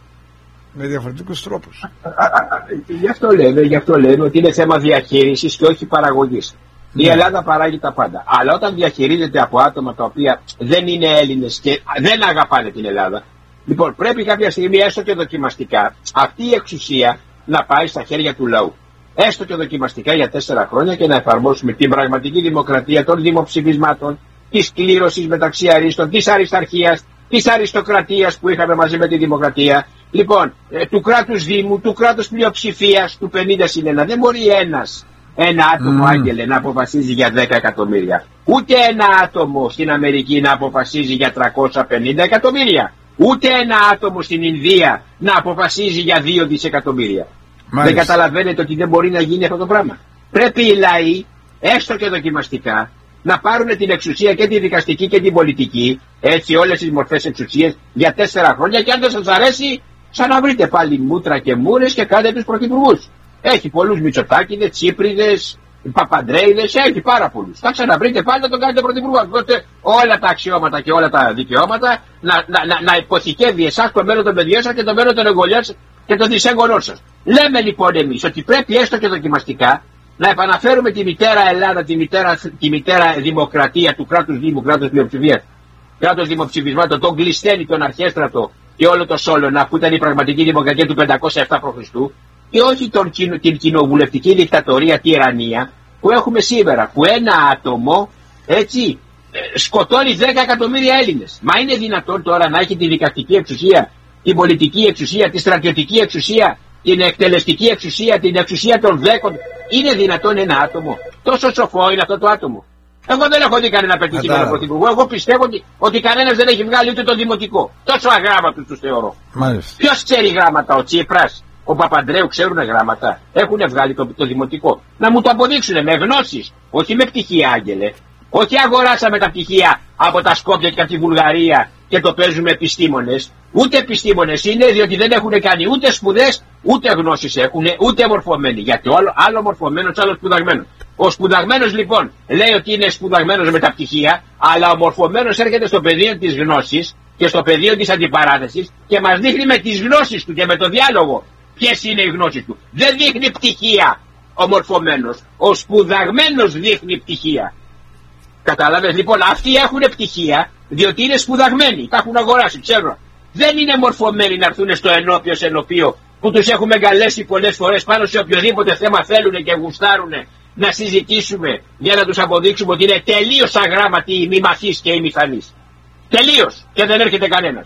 Με διαφορετικούς τρόπους. Α, α, α, γι' αυτό λέμε, γι' αυτό λέμε ότι είναι θέμα διαχείρισης και όχι παραγωγής. Ναι. Η Ελλάδα παράγει τα πάντα. Αλλά όταν διαχειρίζεται από άτομα τα οποία δεν είναι Έλληνες και δεν αγαπάνε την Ελλάδα, λοιπόν, πρέπει κάποια στιγμή, έστω και δοκιμαστικά, αυτή η εξουσία να πάει στα χέρια του λαού. Έστω και δοκιμαστικά για τέσσερα χρόνια και να εφαρμόσουμε την πραγματική δημοκρατία των δημοψηφισμάτων, της κλήρωσης μεταξύ αρίστων, της αρισταρχίας, της αριστοκρατίας που είχαμε μαζί με τη δημοκρατία. Λοιπόν, ε, του κράτους Δήμου, του κράτους πλειοψηφίας, του πενήντα συν ένα. Δεν μπορεί ένας, ένα άτομο, mm. Άγγελε, να αποφασίζει για δέκα εκατομμύρια. Ούτε ένα άτομο στην Αμερική να αποφασίζει για τριακόσια πενήντα εκατομμύρια. Ούτε ένα άτομο στην Ινδία να αποφασίζει για δύο δισεκατομμύρια. Μάλιστα. Δεν καταλαβαίνετε ότι δεν μπορεί να γίνει αυτό το πράγμα? Πρέπει οι λαοί, έστω και δοκιμαστικά, να πάρουν την εξουσία και τη δικαστική και την πολιτική, έτσι όλες τις μορφές εξουσίες, για τέσσερα χρόνια, και αν δεν σας αρέσει, ξαναβρείτε πάλι μούτρα και μούρες και κάντε τους πρωθυπουργούς. Έχει πολλούς Μητσοτάκηδες, Τσίπριδες, Παπαντρέιδες, έχει πάρα πολλούς. Θα ξαναβρείτε πάλι να τον κάνετε πρωθυπουργό. Οπότε όλα τα αξιώματα και όλα τα δικαιώματα να, να, να, να υποθηκεύει εσάς το μέλλον των παιδιών σας και το μέλλον των εγγονιών σας και των δυσέγγονών σας. Λέμε λοιπόν εμείς ότι πρέπει έστω και δοκιμαστικά να επαναφέρουμε τη μητέρα Ελλάδα, τη μητέρα, τη μητέρα δημοκρατία του κράτους Δήμου, κράτους πλειοψηφίας, κράτος δημοψηφισμάτων, τον Κλεισθένη, τον Αρχέστρατο και όλο το Σόλωνα που ήταν η πραγματική δημοκρατία του πεντακόσια επτά π.Χ. και όχι τον, την κοινοβουλευτική δικτατορία, τυραννία που έχουμε σήμερα, που ένα άτομο έτσι σκοτώνει δέκα εκατομμύρια Έλληνες. Μα είναι δυνατόν τώρα να έχει τη δικαστική εξουσία, την πολιτική εξουσία, τη στρατιωτική εξουσία, την εκτελεστική εξουσία, την εξουσία των δέκων? Είναι δυνατόν ένα άτομο? Τόσο σοφό είναι αυτό το άτομο? Εγώ δεν έχω δει κανένα πετύχει με τον Πρωθυπουργό. Εγώ πιστεύω ότι, ότι κανένας δεν έχει βγάλει ούτε το δημοτικό. Τόσο αγράμματος τους θεωρώ. Ποιος ξέρει γράμματα? Ο Τσίπρας, ο Παπαντρέου ξέρουν γράμματα? Έχουν βγάλει το, το δημοτικό? Να μου το αποδείξουν με γνώσεις, όχι με πτυχία, Άγγελε. Όχι αγοράσαμε τα πτυχία από τα Σκόπια και από τη Βουλγαρία και το παίζουμε επιστήμονες. Ούτε επιστήμονες είναι, διότι δεν έχουν κάνει ούτε σπουδές, ούτε γνώσεις έχουν, ούτε μορφωμένοι. Γιατί άλλο, άλλο μορφωμένος, άλλο σπουδαγμένος. Ο σπουδαγμένος λοιπόν λέει ότι είναι σπουδαγμένος με τα πτυχία, αλλά ο μορφωμένος έρχεται στο πεδίο της γνώσης και στο πεδίο της αντιπαράθεσης και μας δείχνει με τις γνώσεις του και με το διάλογο ποιες είναι οι γνώσεις του. Δεν δείχνει πτυχία ο μορφωμένος. Ο σπουδαγμένος δείχνει πτυχία. Καταλάβες λοιπόν, αυτοί έχουν πτυχία διότι είναι σπουδαγμένοι, τα έχουν αγοράσει, ξέρω. Δεν είναι μορφωμένοι να έρθουν στο ενώπιο σε ενωπίο που τους έχουμε εγκαλέσει πολλές φορές πάνω σε οποιοδήποτε θέμα θέλουν και γουστάρουν να συζητήσουμε για να τους αποδείξουμε ότι είναι τελείως αγράμματοι οι μη μαθείς και οι μη θανείς. Τελείως, και δεν έρχεται κανένας.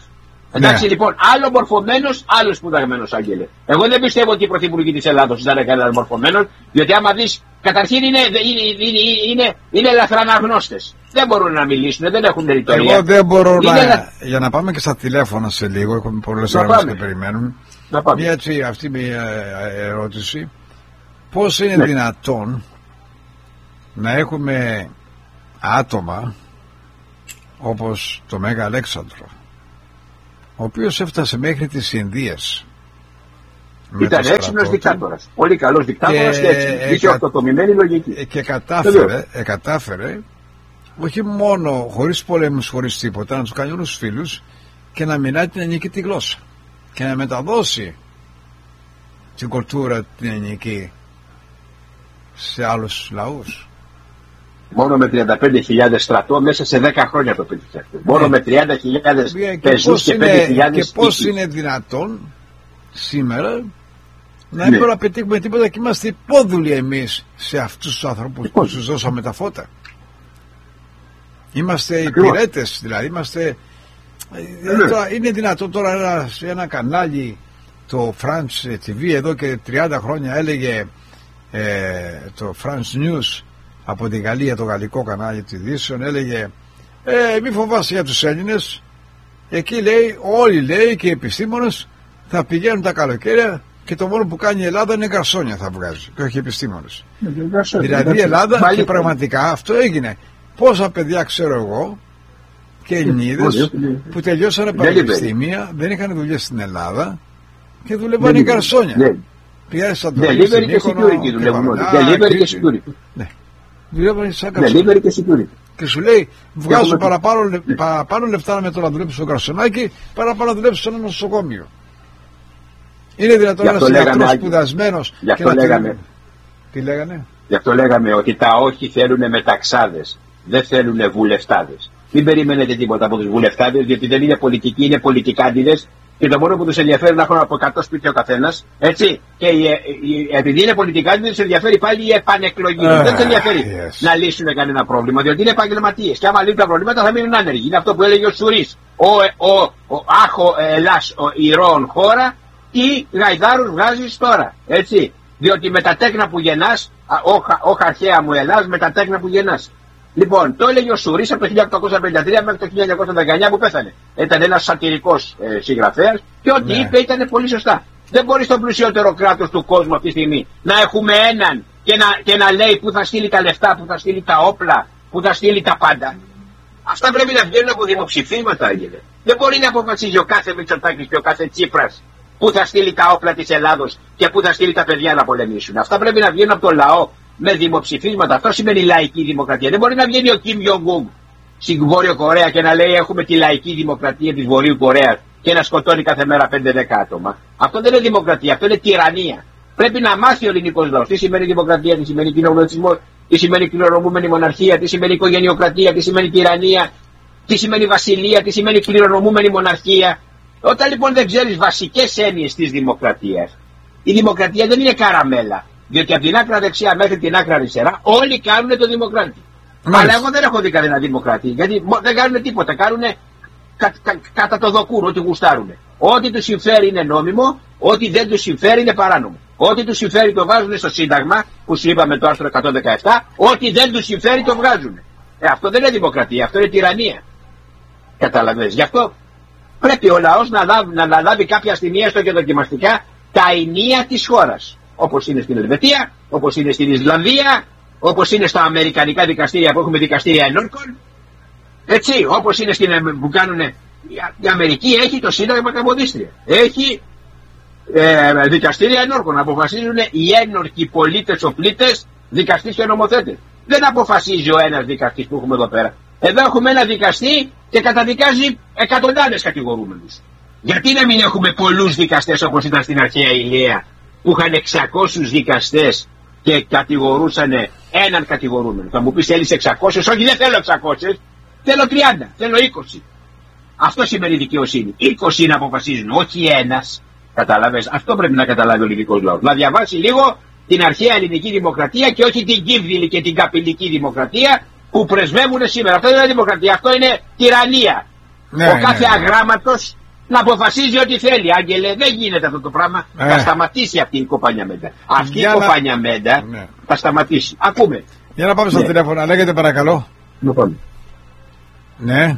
Εντάξει, ναι. Λοιπόν, άλλο μορφωμένος, άλλο σπουδαγμένος, Άγγελε. Εγώ δεν πιστεύω ότι οι πρωθυπουργοί της Ελλάδος ήταν κανένας μορφωμένος, διότι άμα δεις, καταρχήν είναι, είναι, είναι, είναι, είναι ελαφραναγνώστες. Δεν μπορούν να μιλήσουν, δεν έχουν ρητορία. Εγώ δεν μπορώ είναι να. Ελα... Για να πάμε και στα τηλέφωνα σε λίγο, έχουμε πολλές ώρες και περιμένουν. Μια έτσι, αυτή μια ερώτηση. Πώς είναι ναι. δυνατόν να έχουμε άτομα όπως το Μέγα Αλέξανδρο, ο οποίος έφτασε μέχρι τις Ινδίες. Ήταν έξυπνος δικτάτορας. Πολύ καλός δικτάτορας και, και έξυπνος. Είχε ορθοτομημένη λογική. Και κατάφερε, ε, κατάφερε όχι μόνο χωρίς πολέμους, χωρίς τίποτα, να τους κάνει όλους τους φίλους και να μιλάει την ελληνική τη γλώσσα και να μεταδώσει την κουλτούρα την ελληνική σε άλλους λαούς. Μόνο με τριάντα πέντε χιλιάδες στρατό μέσα σε δέκα χρόνια το πέτυχε. Μόνο ναι. με τριάντα χιλιάδες πεζούς και πέντε χιλιάδες. Και πώς είναι δυνατόν σήμερα να μην ναι. μπορούμε να πετύχουμε τίποτα και είμαστε υπόδουλοι εμείς σε αυτούς τους ανθρώπους που τους δώσαμε τα φώτα. Είμαστε υπηρέτες, δηλαδή είμαστε. Ναι. Τώρα, είναι δυνατόν τώρα ένα, ένα κανάλι, το France τι βι, εδώ και τριάντα χρόνια έλεγε ε, το France News από τη Γαλλία, το γαλλικό κανάλι της Δύσεων, έλεγε ε, μη φοβάσαι για τους Έλληνες, εκεί λέει, όλοι λέει και οι επιστήμονες θα πηγαίνουν τα καλοκαίρια και το μόνο που κάνει η Ελλάδα είναι γκαρσόνια θα βγάζει και όχι επιστήμονες. Δηλαδή η Ελλάδα Μάλιστα. και πραγματικά αυτό έγινε. Πόσα παιδιά ξέρω εγώ και Ελληνίδες που τελειώσανε πανεπιστήμια, δεν είχαν δουλειές στην Ελλάδα και δουλεύαν οι γκαρσόνια. Πήγανε σαν το Delivery και security δουλεύουν όλοι. Delivery και security. Ναι. Δουλεύαν σαν γκαρσόνια. Delivery και security. Και σου λέει βγάζω παραπάνω, παραπάνω λεφτά με το να δουλέψει στο γκαρσονάκι παραπάνω να δουλέψει σε ένα νοσοκομείο. Είναι δυνατόν ένας ιατρός σπουδασμένος και να λέγαμε. Τι λέγανε? Γι' αυτό λέγαμε ότι τα όχι θέλουν μεταξάδες, δεν θέλουν βουλευτάδες. Μην περιμένετε τίποτα από τους βουλευτάδες, διότι δεν είναι πολιτικοί, είναι πολιτικάντιδες και το μόνο που τους ενδιαφέρει να έχουν από εκατό σπίτια ο καθένας. Έτσι. Και η, η, επειδή είναι πολιτικάντιδες, τους ενδιαφέρει πάλι η επανεκλογή. Uh, δεν τους ενδιαφέρει yes. να λύσουν κανένα πρόβλημα, διότι είναι επαγγελματίες. Και άμα λύνουν τα προβλήματα θα μείνουν άνεργοι. Είναι αυτό που έλεγε ο Σουρίς. Ο, ο, ο άχο Ελλάς, ο ηρώων χώρα, τι γαϊδάρους βγάζεις τώρα. Έτσι. Διότι με τα τέκνα που γεννάς, όχι αρχαία μου Ελλάς, με τα τέκνα που γεννάς. Λοιπόν, το έλεγε ο Σουρίς από το χίλια οκτακόσια πενήντα τρία μέχρι το χίλια εννιακόσια δεκαεννιά που πέθανε. Ήταν ένας σατυρικός ε, συγγραφέας και ό,τι ναι. είπε ήταν πολύ σωστά. Δεν μπορεί στο πλουσιότερο κράτος του κόσμου αυτή τη στιγμή να έχουμε έναν και να, και να λέει που θα στείλει τα λεφτά, που θα στείλει τα όπλα, που θα στείλει τα πάντα. Αυτά πρέπει να βγαίνουν από δημοψηφίσματα, Άγγελε. Δεν μπορεί να αποφασίζει ο κάθε Μητσοτάκης και ο κάθε Τσίπρας πού θα στείλει τα όπλα της Ελλάδος και πού θα στείλει τα παιδιά να πολεμήσουν. Αυτά πρέπει να βγαίνουν από το λαό με δημοψηφίσματα. Αυτό σημαίνει λαϊκή δημοκρατία. Δεν μπορεί να βγαίνει ο Κιμ Ιονγκ στην Βόρειο Κορέα και να λέει έχουμε τη λαϊκή δημοκρατία της Βορείου Κορέας και να σκοτώνει κάθε μέρα πέντε δέκα άτομα. Αυτό δεν είναι δημοκρατία, αυτό είναι τυραννία. Πρέπει να μάθει ο ελληνικός λαός τι σημαίνει δημοκρατία, τι σημαίνει κοινοβουλευτισμό, τι σημαίνει κληρονομούμενη μοναρχία, τι σημαίνει οικογενειοκρατία, τι σημαίνει τυραννία, τι σημαίνει βασιλεία, τι σημαίνει κληρονομούμενη μοναρχία. Όταν λοιπόν δεν ξέρεις βασικές έννοιες της δημοκρατίας, η δημοκρατία δεν είναι καραμέλα. Διότι από την άκρα δεξιά μέχρι την άκρα αριστερά όλοι κάνουν το δημοκράτη. Μάλιστα. Αλλά εγώ δεν έχω δει κανένα δημοκράτη. Γιατί δεν κάνουν τίποτα. Κάνουν κα, κα, κατά το δοκούν ό,τι γουστάρουν. Ό,τι τους συμφέρει είναι νόμιμο, ό,τι δεν τους συμφέρει είναι παράνομο. Ό,τι τους συμφέρει το βάζουν στο Σύνταγμα, που σου είπαμε το άρθρο εκατόν δεκαεπτά, ό,τι δεν τους συμφέρει το βγάζουν. Ε, αυτό δεν είναι δημοκρατία, αυτό είναι τυραννία. Καταλαβαίνεις. Γι' αυτό πρέπει ο λαός να λάβει, να λάβει κάποια στιγμή έστω και δοκιμαστικά τα ενία της χώρας. Όπως είναι στην Ελβετία, όπως είναι στην Ισλανδία, όπως είναι στα αμερικανικά δικαστήρια που έχουμε δικαστήρια ενόρκων. Έτσι, όπως είναι στην, που κάνουν. Η Αμερική έχει το Σύνταγμα Καμποδίστρια. Έχει ε, δικαστήρια ενόρκων. Αποφασίζουν οι ένορκοι πολίτες οπλίτες, δικαστές και νομοθέτες. Δεν αποφασίζει ο ένας δικαστής που έχουμε εδώ πέρα. Εδώ έχουμε ένα δικαστή και καταδικάζει εκατοντάδες κατηγορούμενους. Γιατί να μην έχουμε πολλούς δικαστές όπως ήταν στην αρχαία Ηλία, που είχαν εξακόσιους δικαστές και κατηγορούσαν έναν κατηγορούμενο. Θα μου πεις θέλεις εξακόσιους, όχι δεν θέλω εξακόσιους, θέλω τριάντα, θέλω είκοσι. Αυτό σημαίνει δικαιοσύνη. είκοσι να αποφασίζουν, όχι ένας. Καταλαβες, αυτό πρέπει να καταλάβει ο ελληνικός λαός. Να διαβάσει λίγο την αρχαία ελληνική δημοκρατία και όχι την κύβδηλη και την καπηλική δημοκρατία που πρεσβεύουν σήμερα. Αυτό δεν είναι δημοκρατία, αυτό είναι τυραννία. Ναι, ο κάθε ναι, ναι. αγράμματος να αποφασίζει ό,τι θέλει. Άγγελε, δεν γίνεται αυτό το πράγμα. Ε. Θα σταματήσει αυτή η κοπανιαμέντα. Αυτή για η κοπανιαμέντα να... ναι. θα σταματήσει. Ακούμε. Για να πάμε στο ναι. τηλέφωνο. Λέγεται παρακαλώ. Λοιπόν. Ναι.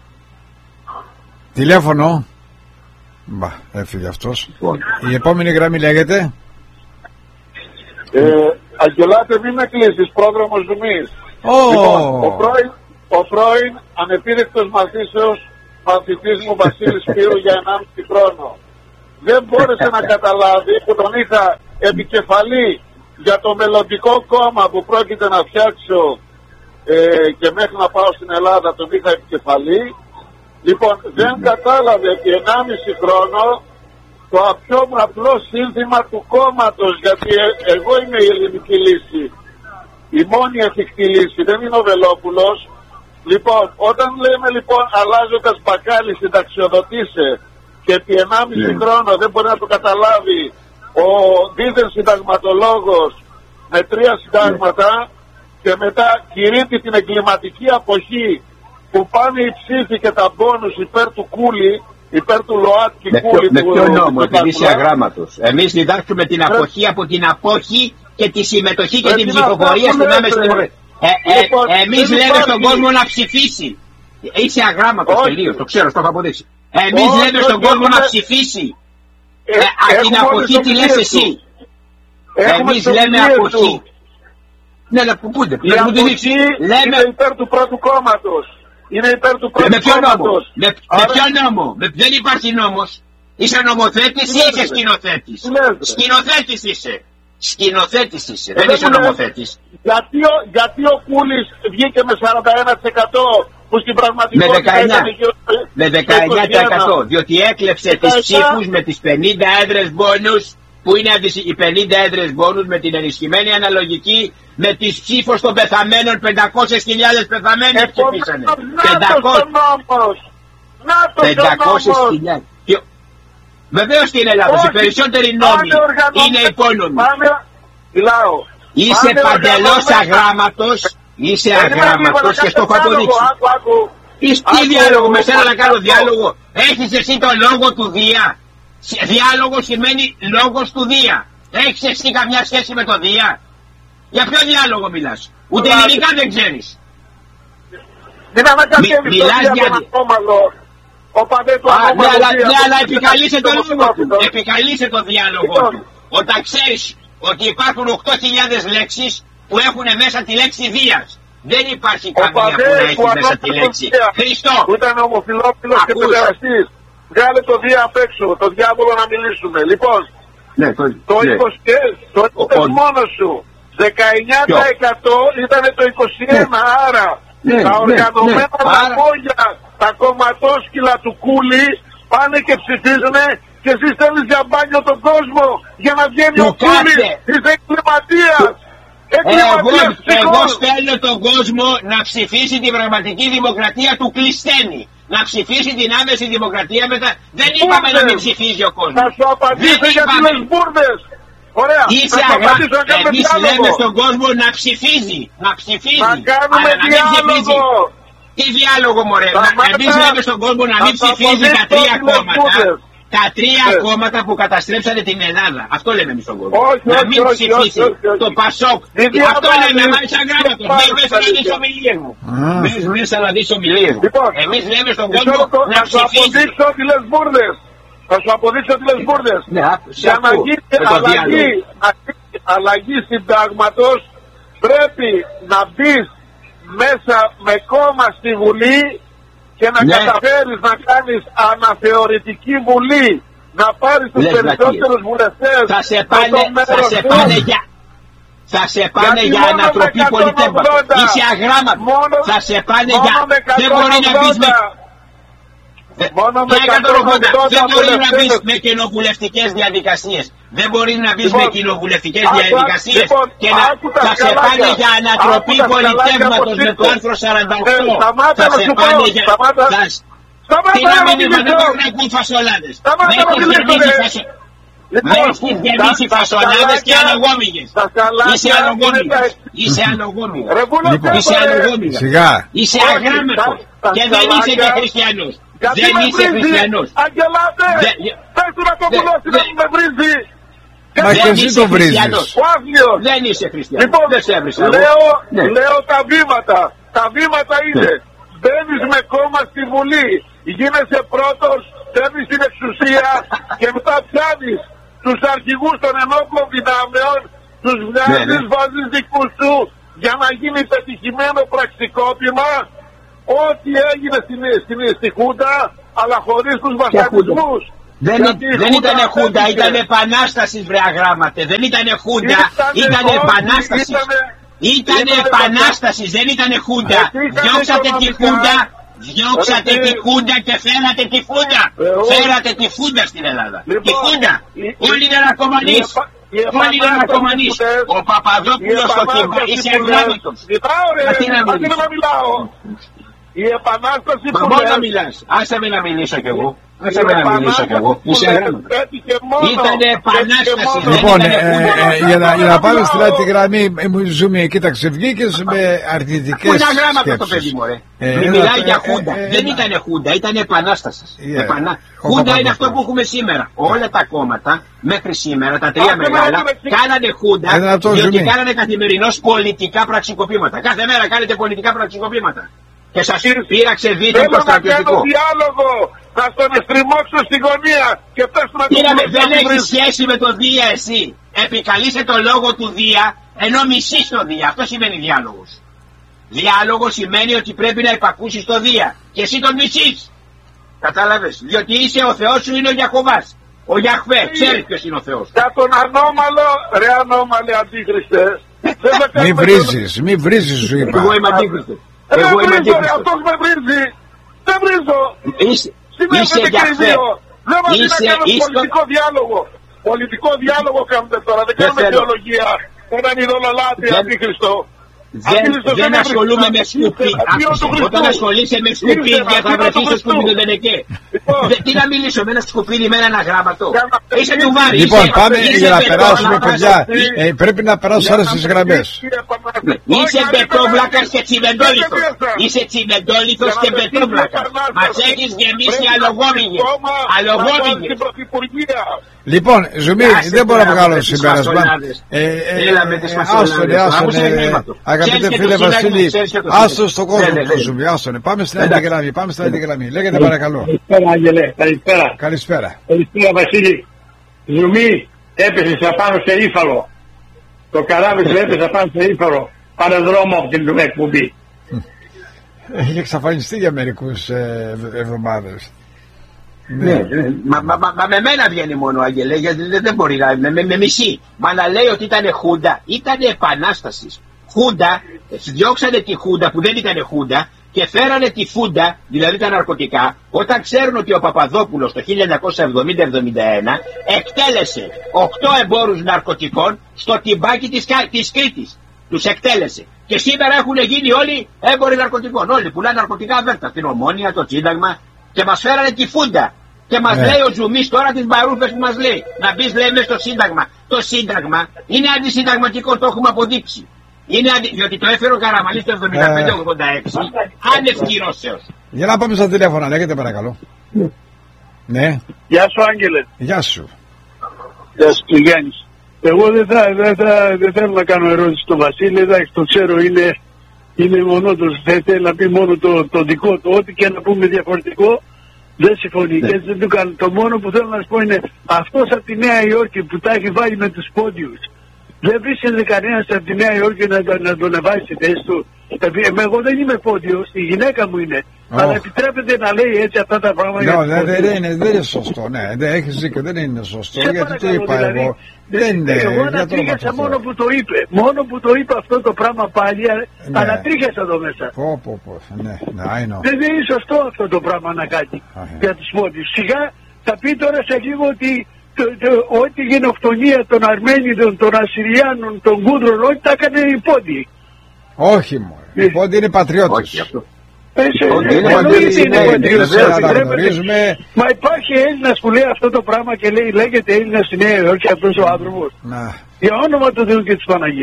Τηλέφωνο. Μπα, έφυγε αυτός. Λοιπόν. Η επόμενη γραμμή λέγεται. Ε, Αγγελάτε, μην με κλείσεις, πρόδρομος Ζουμής. Oh. Λοιπόν, ο πρώην, ο πρώην ανεπίδεκτος μαθήσεως μαθητής μου Βασίλης Σπύρου για ενάμιση χρόνο δεν μπόρεσε να καταλάβει που τον είχα επικεφαλή για το μελλοντικό κόμμα που πρόκειται να φτιάξω ε, και μέχρι να πάω στην Ελλάδα τον είχα επικεφαλή. Λοιπόν, δεν κατάλαβε ότι ενάμιση χρόνο το πιο απλό σύνθημα του κόμματος, γιατί ε, εγώ είμαι η ελληνική λύση, η μόνη εφικτή λύση, δεν είναι ο Βελόπουλος. Λοιπόν, όταν λέμε λοιπόν αλλάζοντας μπακάλι συνταξιοδοτήσε και επί ενάμιση yeah. χρόνο δεν μπορεί να το καταλάβει ο δίδεν συνταγματολόγος με τρία συντάγματα yeah. και μετά κηρύττει την εγκληματική αποχή που πάνε οι ψήφοι και τα μπόνους υπέρ του Κούλη, υπέρ του ΛΟΑΤ και με Κούλη. Με ποιο νόμο, επειδή είσαι αγράμματος. Εμείς διδάξουμε την αποχή από την απόχη και τη συμμετοχή και την ψηφοφορία στην άμεση δημοκρατία. Ε, ε, λοιπόν, εμείς λέμε υπάρχει... στον κόσμο να ψηφίσει. Είσαι αγράμματος τελείως, το ξέρω, το έχω αποδείξει. Εμείς όχι, λέμε στον όχι, κόσμο όχι, να ψηφίσει. Ε, ε, την αποχή τη λες εσύ. Εμείς λέμε αποχή. Ναι, να που πούνται. Η αποχή λέμε... είναι υπέρ του πρώτου κόμματος. Είναι υπέρ του πρώτου με ποιο κόμματος. Νόμο? Με, Άρα... με ποιο νόμο? Με, δεν υπάρχει νόμος. Είσαι νομοθέτης ή είσαι σκηνοθέτης? Σκηνοθέτης είσαι. Σκηνοθέτης είσαι, δεν είσαι νομοθέτης. Γιατί ο, γιατί ο Κούλης βγήκε με σαράντα ένα τοις εκατό που στην πραγματικότητα με δεκαεννιά τοις εκατό, με δεκαεννιά τοις εκατό διότι έκλεψε τις ψήφους με τις πενήντα έδρες μπόνους που είναι οι πενήντα έδρες μπόνους με την ενισχυμένη αναλογική με τις ψήφους των πεθαμένων, πεντακόσιες χιλιάδες πεθαμένοι ψηφίσανε. πεντακόσιες χιλιάδες. Βεβαίως και είναι λάθος. Οι περισσότεροι νόμοι είναι υπόνομοι. Είσαι παντελώς αγράμματος. Είσαι αγράμματος και στο έχω αποδείξει. Τι διάλογο με σένα να κάνω διάλογο? Έχεις εσύ το λόγο του Δία? Διάλογο σημαίνει λόγος του Δία. Έχεις εσύ καμιά σχέση με το Δία? Για ποιο διάλογο μιλάς? Ούτε ελληνικά δεν ξέρεις. Μιλάς για... Ο παντέτου Α, ναι, αλλά, ναι, αλλά επικαλείσαι το λόγο του. Επικαλείσαι το διάλογο του. Όταν ξέρεις ότι υπάρχουν οκτώ χιλιάδες λέξεις που έχουν μέσα τη λέξη Δίας. Δεν υπάρχει καμία που να έχει μέσα τη λέξη Χριστό. Που ήταν ομοφυλόφιλος και παιδεραστής. Βγάλε το Δία απ' έξω, το διάβολο να μιλήσουμε. Λοιπόν, ναι, το, το ναι. είκοσι, το είπες μόνο σου. δεκαεννιά τοις εκατό ήταν το είκοσι ένα, ναι. άρα ναι, τα οργανωμένα ναι, ναι. λόγια, τα κομματόσκυλα του Κούλη πάνε και ψηφίζουν και εσύ στέλνεις για μπάνιο τον κόσμο για να βγαίνει ο Κούλης. Είσαι εγκληματίας. Εγώ, εγώ στέλνω τον κόσμο να ψηφίσει την πραγματική δημοκρατία του Κλειστένη. Να ψηφίσει την άμεση δημοκρατία μετά. Δεν είπαμε να μην ψηφίζει ο κόσμος. Θα σου απαντήσω για τις μπουρδες. Ωραία. Είσαι αγράμματος. Εμείς λέμε στον κόσμο να ψηφίζει. Να ψηφίζει. Να κάνουμε αλλά διάλογο. Τι διάλογο μωρέ? Εμείς λέμε στον κόσμο να μην ψηφίζει τα τρία κόμματα. Τα τρία yeah. κόμματα που καταστρέψανε την Ελλάδα. Αυτό λέμε εμείς στον κόσμο. Όχι, να όχι, μην όχι, ψηφίσει όχι, όχι, όχι. το Πασόκ. Αυτό λέμε, μα είσαι αγράμματος. Μην μέσα να δεις ομιλίες μου. Μην μέσα να δεις ομιλίες μου. Λοιπόν, εμείς λέμε στον κόσμο να ψηφίσει. Θα σου αποδείξω ότι λες μπουρδες. Θα σου αποδείξω ότι λες μπουρδες. Για να γίνει αλλαγή συντάγματος πρέπει να μπεις μέσα με κόμμα στη Βουλή και να ναι. καταφέρεις να κάνεις αναθεωρητική βουλή, να πάρεις τους περισσότερους βουλευτές. Θα σε πάνε, θα σε πάνε για, θα σε πάνε για ανατροπή πολιτεύματος. Είσαι αγράμματος. Θα σε πάνε για, δεν μπορεί να μπεις με... Μόνο με εκατόν ογδόντα δεν μπορεί να μπεις με κοινοβουλευτικές διαδικασίες. Δεν μπορεί να μπεις με κοινοβουλευτικές διαδικασίες και να θα σε πάνε για ανατροπή πολιτεύματος με το άρθρο σαράντα οκτώ. Θα σε πάνε για... Τι να μην είπα, δεν μπορεί να ακούν φασολάδες. Με έχεις γεμίσει φασολάδες και αλογόμυγες. Είσαι αλογόμυγας. Είσαι αλογόμυγας. Είσαι αλογόμυγας. Είσαι αγράμματος. Και δεν είσαι και χριστιανός. Γιατί δεν με είσαι βρίζει, χριστιανός. Αγγελάτε, Δεν- πες του να το πουλώσει να μην με βρίζει. Μα και Δεν εσύ είσαι το βρίζεις. χριστιανός. Ο Άγγλιος. Δεν είσαι χριστιανός. Λοιπόν, δεν σε έβρισα εγώ. λέω, Ναι. λέω τα βήματα. Τα βήματα είναι, μπαίνεις με κόμμα στη Βουλή, γίνεσαι πρώτος, παίρνεις την εξουσία και μετά πιάνεις τους αρχηγούς των ενόπλων δυνάμεων, τους βγάζεις, Ναι, ναι. βάζεις δικούς σου για να γίνει πετυχημένο πραξικόπημα ό,τι έγινε στην, στην, στη Χούντα, αλλά χωρίς τους βασανισμούς. Δεν, Γιατί η δεν ήταν χούντα, απέτυχε. ήταν επανάσταση, βρε αγράμματε. Δεν ήταν χούντα, Ήτανε, ήταν όχι, επανάσταση. ήτανε- Ήταν ήτανε επανάσταση, δεν ήταν χούντα. Εκεί ήταν Διώξατε τη οικονομικά. χούντα, διώξατε Εκεί- τη χούντα και φέρατε τη χούντα. Ε, όχι. Φέρατε τη χούντα στην Ελλάδα. Λοιπόν, Τη χούντα. η- Όλοι είναι η ναρκωμανείς. επα- η Όλοι είναι επανάσταση ναρκωμανείς. που θες, Ο Παπαδόπουλος στο κύμα είσαι αγράμματος. Κοιτάω ρε, Μα τι να αφήνε μιλήσω. να μιλάω. Η επανάσταση Μα που μόνο λες, να μιλάς. Άσε με να μιλήσω κι εγώ. η Άσε με να μιλήσω κι εγώ. επανάσταση που Είσαι λες, αγράμματος. πέτυχε μόνο, Ήτανε επανάσταση, πέτυχε μόνο. δεν Λοιπόν, ήταν ε, χούντα. ε, για, να, για να πάμε στην άλλη γραμμή, ε, μου ζούμε, κοίταξε, βγήκες με αρνητικές Πού είναι αγράμματο το σκέψεις. παιδί μου, ρε. Ε, Μη ένα- μιλάει για ε, χούντα. ε, Δεν ένα- ήταν χούντα, ήταν επανάσταση. Yeah. Επανα... Ο Χούντα είναι Παπαδόπουλος. αυτό που έχουμε σήμερα. Όλα τα κόμματα μέχρι σήμερα, τα τρία Άσε μεγάλα, να δούμε τι- κάνανε χούντα Ένα αυτό διότι ζουμί. κάνανε καθημερινώς πολιτικά πραξικοπήματα. Κάθε μέρα κάνετε πολιτικά πραξικοπήματα. Και σας πήραξε δίθεν Θέλω το να κάνω στρατιωτικό. διάλογο, να στον εστριμώξω στη γωνία και πες του να το Πήραμε, πουλώσει δεν να έχει βρεις. σχέση με το Δία εσύ. Επικαλείσαι το λόγο του Δία ενώ μισείς το Δία. Αυτό σημαίνει διάλογος. Διάλογο σημαίνει ότι πρέπει να υπακούσεις το Δία και εσύ τον μισείς. Κατάλαβες. Διότι είσαι ο Θεός σου είναι ο Γιακωβάς. Ο Γιαχβέ, ξέρεις ποιος είναι ο Θεός. Για τον ανώμαλο, ρε ανώμαλε αντίχριστε. Δεν θα Μη κάνουμε βρίζεις, μη βρίζεις σου είπα. Εγώ είμαι αντίχριστος. Ρε Εγώ είμαι βρίζω ρε, αντίχριστος. αυτός με βρίζει. Δεν βρίζω. Είσαι, είσαι Συνέβαινε και οι Γιαχβέ. δύο. Δεν μας να Είσαι, κάνουμε είσαι, πολιτικό διάλογο. Πολιτικό διάλογο κάνουμε τώρα, δεν Δεν κάνουμε θέλω. θεολογία. Έναν ειδωλολάτρη Δεν- αντίχριστο. Δεν, Αντίχριστος δεν είναι ασχολούμαι με Χριστός. σκουπί. Ήρθε εναντίον του Άκουσε, Χριστού. όταν ασχολείσαι με Ήρθε σκουπίδια θα εναντίον του βρεθείς στο Χριστού. σκουπίδι δεν εκεί. Λοιπόν. Τι να μιλήσω με ένα σκουπίδι με έναν αγράμματο. Για να Είσαι πετύχεις. του Βάρη. Λοιπόν, είσαι- πάμε είσαι για να πετώ- περάσουμε, να παιδιά. πας- Ε, πρέπει να περάσω Για τώρα να στις πετύχεις γραμμές. η επανάσταση. Είσαι Όχι, πετόβλακας και τσιμεντόλιθος. Δεν πέσα. Είσαι τσιμεντόλιθος Για και να πετύχεις πετόβλακας. η επανάσταση. Μας έχεις γεμίσει Πρέπει να αλογόμυγες. κόμμα να βάλει Αλογόμυγες. την Πρωθυπουργία. Λοιπόν, Ζουμί, Άσε δεν μπορώ να τώρα βγάλω με τις συμπέρασμα. φασολάδες. Ε, ε, Έλα με τις ε, φασολάδες. άστονε, Άκουσε άστονε, μηνύματο. αγαπητέ Ξέρεις και φίλε το Σύνταγμα, Βασίλη, ξέρεις και το άστο Σύνταγμα. στον κόσμο Ναι, ναι, το ναι. Ζουμί, άστονε. Πάμε στην άλλη Εντάξει. γραμμή, πάμε στην άλλη γραμμή. Λέγεται παρακαλώ. Καλησπέρα, Άγγελε. Καλησπέρα. Καλησπέρα. Καλησπέρα, Βασίλη. Ζουμί έπεσε απάνω σε ύφαλο. Το καράβι σου έπεσε πάνω σε ύφαλο. Πάρε δρόμο από την εκπομπή. Έχει εξαφανιστεί για μερικούς ε, εβδομάδες. Ναι, ναι. Μα, μα, μα, μα με μένα βγαίνει μόνο, Άγγελε, γιατί δεν, δεν μπορεί να. Με, με, με μισή. Μα να λέει ότι ήταν χούντα, ήταν επανάσταση. Χούντα, διώξανε τη χούντα που δεν ήταν χούντα και φέρανε τη φούντα, δηλαδή τα ναρκωτικά, όταν ξέρουν ότι ο Παπαδόπουλος το χίλια εννιακόσια εβδομήντα εβδομήντα ένα εκτέλεσε οκτώ εμπόρους ναρκωτικών στο τυμπάκι της, της Κρήτης. Τους εκτέλεσε. Και σήμερα έχουν γίνει όλοι έμποροι ναρκωτικών. Όλοι πουλάνε ναρκωτικά βέρτα. Την Ομόνια, το Σύνταγμα και μας φέρανε τη φούντα. Και μας Ναι. λέει ο Ζουμής τώρα τις μπαρούφες που μας λέει. Να μπεις λέει μέσα στο Σύνταγμα. Το Σύνταγμα είναι αντισυνταγματικό, το έχουμε αποδείξει. Είναι αντι... Διότι το έφερε ο Καραμανλής το εβδομήντα πέντε ογδόντα έξι. Άνευ κυρώσεως. Για να πάμε στα τηλέφωνα, λέγεται παρακαλώ. Ναι, Γεια σου, Άγγελε. γεια σου. Γεια σου, Γιάννης. Εγώ δεν, θα, δεν, θα, δεν θέλω να κάνω ερώτηση στον Βασίλη, εντάξει, το ξέρω, είναι, είναι μονότος, δεν θέλει να πει μόνο το, το δικό του, ό,τι και να πούμε διαφορετικό, δεν συμφωνεί και έτσι δεν το κάνω. Το μόνο που θέλω να σου πω είναι αυτός από τη Νέα Υόρκη που τα έχει βάλει με τους πόντιους. Δεν βρίσκεται κανένας από τη Νέα Υόρκη να, να, να τον εβάσει στη θέση του. Ε, εγώ δεν είμαι πόντιος, η γυναίκα μου είναι. Oh. Αλλά επιτρέπεται να λέει έτσι αυτά τα πράγματα. Ναι, για τους δεν, δεν, πόντιους. είναι, δεν είναι σωστό, ναι, δεν έχεις δίκιο, δεν είναι σωστό, Σε γιατί το παρακαλώ, είπα δηλαδή, εγώ. Δεν είναι, εγώ για το ανατρίχιασα όνομα μόνο του που το είπε. Μόνο που το είπε αυτό το πράγμα πάλι, Ναι. ανατρίχιασα εδώ μέσα. Θεού. Πω, πω, πω, ναι, ναι, I know. Δεν είναι σωστό αυτό το πράγμα να κάνει Α, ε. για τους πόντιους. Σιγά θα πει τώρα σε λίγο ότι το, το, ό,τι γενοκτονία των Αρμένιδων, των Ασσυριάνων, των Κούδρων, ό,τι τα έκανε οι πόντιοι. Όχι μόνο, οι πόντιοι είναι πατριώτες. Όχι αυτό. Ε, σε- Ότι είναι εννοείται πόντιοι, είναι είναι, πόντιοι, βεβαίως, δεν να επιτρέπεται. γνωρίζουμε. Μα υπάρχει Έλληνας που λέει αυτό το πράγμα και λέει, λέγεται Έλληνας στη Νέα Υόρκη αυτός ο άνθρωπος. Να, Για όνομα του Θεού και της Παναγίας.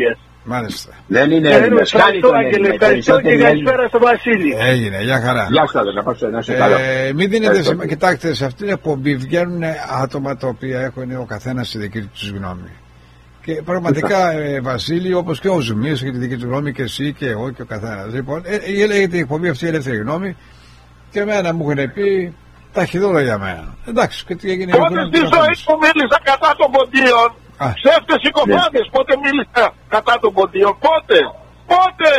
Μάλιστα. Δεν είναι Έλληνες. Ευχαριστώ, Άγγελε. Ευχαριστώ και καλησπέρα στο Βασίλη. Έγινε, για χαρά. Γεια σας, να πάω να σε καλά. Ε, μην δίνετε σημασία. Κοιτάξτε, σε αυτήν την εκπομπή βγαίνουν άτομα τα οποία έχουν ο καθένας τη δική του γνώμη. Και πραγματικά, ε, Βασίλη, όπως και ο Ζουμής έχει τη δική του γνώμη, και εσύ και εγώ και ο καθένας. Λοιπόν, ε, λέγεται η εκπομπή αυτή η ελεύθερη γνώμη, και εμένα μου έχουν πει ταχυδόλα για μένα. Εντάξει, και τι έγινε. Πότε στη ζωή που μίλησα κατά των ποντίων, ψεύτες συκοφάντες, ναι. Πότε μίλησα κατά των ποντίων, πότε, πότε.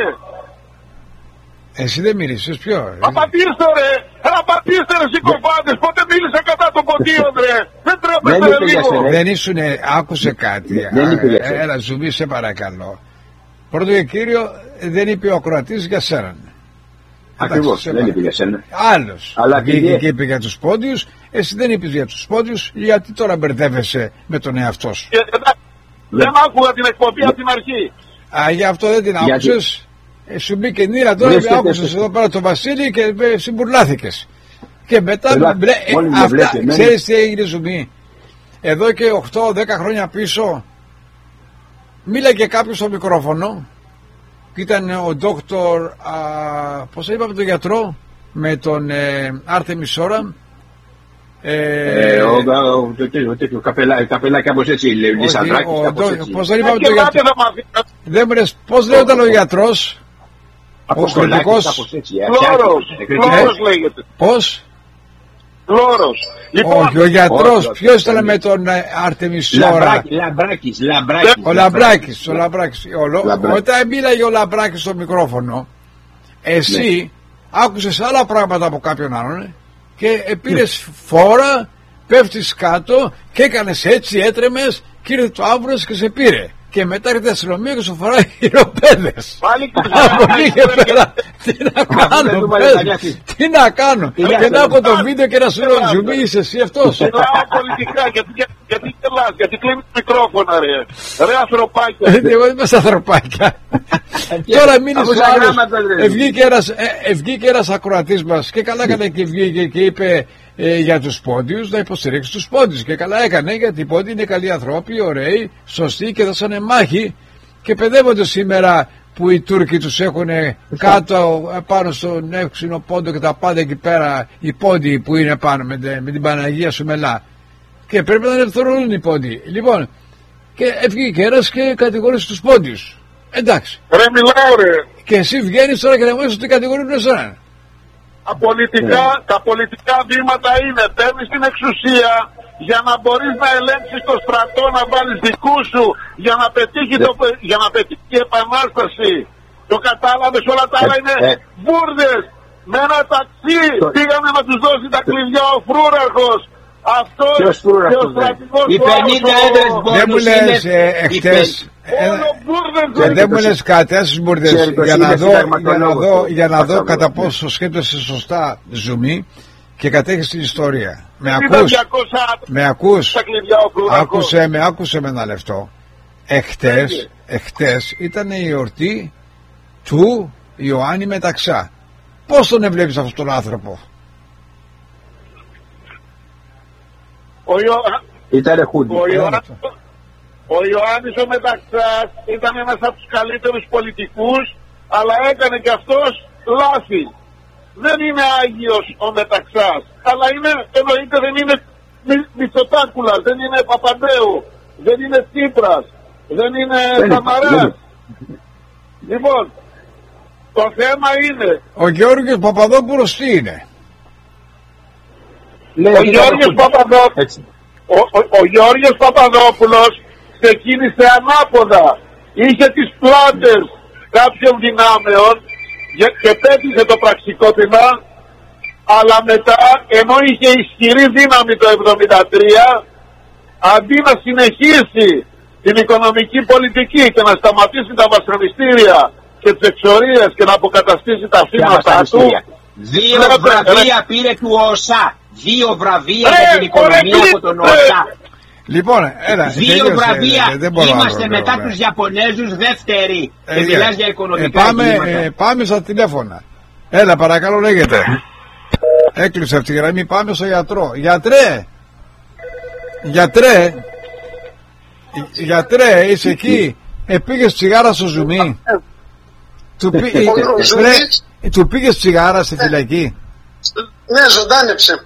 Εσύ δεν μίλησες, ποιο. Απαντήστε ρε, απαντήστε ρε συκοφάντες, πότε μίλησα κατά των ποντίων ρε. Δεν τρέπεστε λίγο. Δεν ήσουνε, άκουσε κάτι. Έλα Ζουμί, σε παρακαλώ. Πρώτο και κύριο, δεν είπε ο ακροατής για σένα. Ακριβώς, δεν είπε για σένα. Άλλος. Βγήκε και είπε για τους πόντιους, εσύ δεν είπες για τους πόντιους, γιατί τώρα μπερδεύεσαι με τον εαυτό σου. Δεν άκουγα την εκπομπή από την αρχή. Α, γι' αυτό δεν την άκουσες. Ε, σου μπήκε νύρα τώρα, άκουσες εδώ πέρα τον Βασίλη και συμπουρλάθηκες. Και μετά μπλε, ε, αυτά, ξέρεις τι έγινε Ζουμί. Εδώ και οκτώ δέκα χρόνια πίσω μίλαγε κάποιος στο μικρόφωνο. Ήταν ο ντόκτορ, πώς είπαμε τον γιατρό, με τον ε, Άρτεμι Σόρα. Ε, ο, ο, ο καπελάκι κάπως έτσι, Λισανδράκης, κάπως έτσι. Πώς δεν είπαμε τον γιατρό. Δεν μου λες, πώς λέγονταν ο γιατρός. Αποστολάκης, κάπως έτσι. Φλόρος λέγεται. Πώς. Φλόρος. Όχι, ο γιατρός, ποιος ήταν με τον Άρτεμι Σόρα. Λαμπράκης, Λαμπράκης. Ο Λαμπράκης, ο Λαμπράκης. Όταν μίλαγε ο Λαμπράκης στο μικρόφωνο, εσύ άκουσες άλλα πράγματα από κάποιον άλλον και πήρες φόρα, πέφτεις κάτω και έκανες έτσι, έτρεμες και ήρθε το άβρος και σε πήρε. Και μετά έρχεται η αστυνομία και σου φοράει χειροπέδες. Πάλι από εκεί και πέρα. Τι να κάνω, πες, τι να κάνω. Και να έχω το βίντεο και να σου λέω Ζουμί, είσαι εσύ αυτός. Μιλάω πολιτικά, γιατί γελάς, γιατί κλείνεις μικρόφωνα ρε. Ρε ανθρωπάκια. Εγώ δεν είμαι στα ανθρωπάκια. Τώρα μείνεις ο άλλος. Ευγήκε ένας ακροατής μας και καλά έκανε και βγήκε και είπε για τους πόντιους, να υποστηρίξει τους πόντιους. Και καλά έκανε, γιατί οι πόντιοι είναι καλοί άνθρωποι, ωραίοι, σωστοί και δώσανε μάχη και παιδεύονται σήμερα που οι Τούρκοι τους έχουν κάτω πάνω στον εύξηνο πόντο και τα πάντα εκεί πέρα, οι πόντιοι που είναι πάνω με, με την Παναγία Σουμελά. Και πρέπει να ελευθερώνουν οι πόντιοι. Λοιπόν, και βγήκε ένας και κατηγορήσε τους πόντιους. Εντάξει. Ρε μιλάω ρε. Και εσύ βγαίνεις τώρα και να μου λες ότι κατηγορούν εσένα. Τα πολιτικά, yeah. τα πολιτικά βήματα είναι παίρνεις την εξουσία για να μπορείς να ελέγξεις το στρατό, να βάλεις δικού σου για να πετύχει, yeah. το, για να πετύχει η επανάσταση. Το κατάλαβες, όλα τα άλλα είναι yeah. βούρδες. Με ένα ταξί yeah. πήγαμε να τους δώσει τα κλειδιά ο φρούραρχος. Αυτός και ο στρατηγός οι πενήντα έδρες μπόνους είναι εχθές. Και δεν μου λες κάτι, άσες μπουρδες, για να δω, για να δω, για να δω κατά πόσο σκέπτεσαι σωστά Ζουμί και κατέχεις την ιστορία. Με ακούς, με ακούς, άκουσε με, άκουσε με ένα λεπτό. Εχθές, εχθές ήταν η εορτή του Ιωάννη Μεταξά. Πώς τον ευλέπεις αυτόν τον άνθρωπο? Ο Ιω... Ήτανε χούντι. Ο, Ιωάννης, ο Ιωάννης ο Μεταξάς ήταν ένας από τους καλύτερους πολιτικούς, αλλά έκανε και αυτός λάθη. Δεν είναι Άγιος ο Μεταξάς, αλλά είναι, εννοείται δεν είναι Μητσοτάκουλας, δεν είναι Παπαντέου, δεν είναι Τσίπρας, δεν είναι Σαμαράς. Λοιπόν, το θέμα είναι... Ο Γιώργος Παπαδόπουλος τι είναι? Ο Γιώργος Παπαδόπουλος, ο, ο, ο Γιώργος Παπαδόπουλος ξεκίνησε ανάποδα. Είχε τις πλάτες κάποιων δυνάμεων και πέτυχε το πραξικόπημα, αλλά μετά, ενώ είχε ισχυρή δύναμη το εβδομήντα τρία, αντί να συνεχίσει την οικονομική πολιτική και να σταματήσει τα βασανιστήρια και τις εξορίες και να αποκαταστήσει τα θύματα του, δύο βραβεία πήρε του ΟΣΑ. Δύο βραβεία για την οικονομία από τον ΟΣΑ. Λοιπόν, έλα, δύο τελείωσε, βραβεία. Ε, δεν Είμαστε άλλο, μετά τους Ιαπωνέζους δεύτεροι. Ε, και μιλάς για οικονομικά ε, πάμε, ε, πάμε στα τηλέφωνα. Έλα, παρακαλώ, λέγεται. Έκλεισε αυτή τη γραμμή, πάμε στο γιατρό. Γιατρέ, γιατρέ, γιατρέ, είσαι εκεί. Ε, πήγες τσιγάρα στο ζουμί. Ε, Του, πή... ο Ζουμής... ε, του πήγες τσιγάρα στη φυλακή. Ναι, ζωντάνεψε.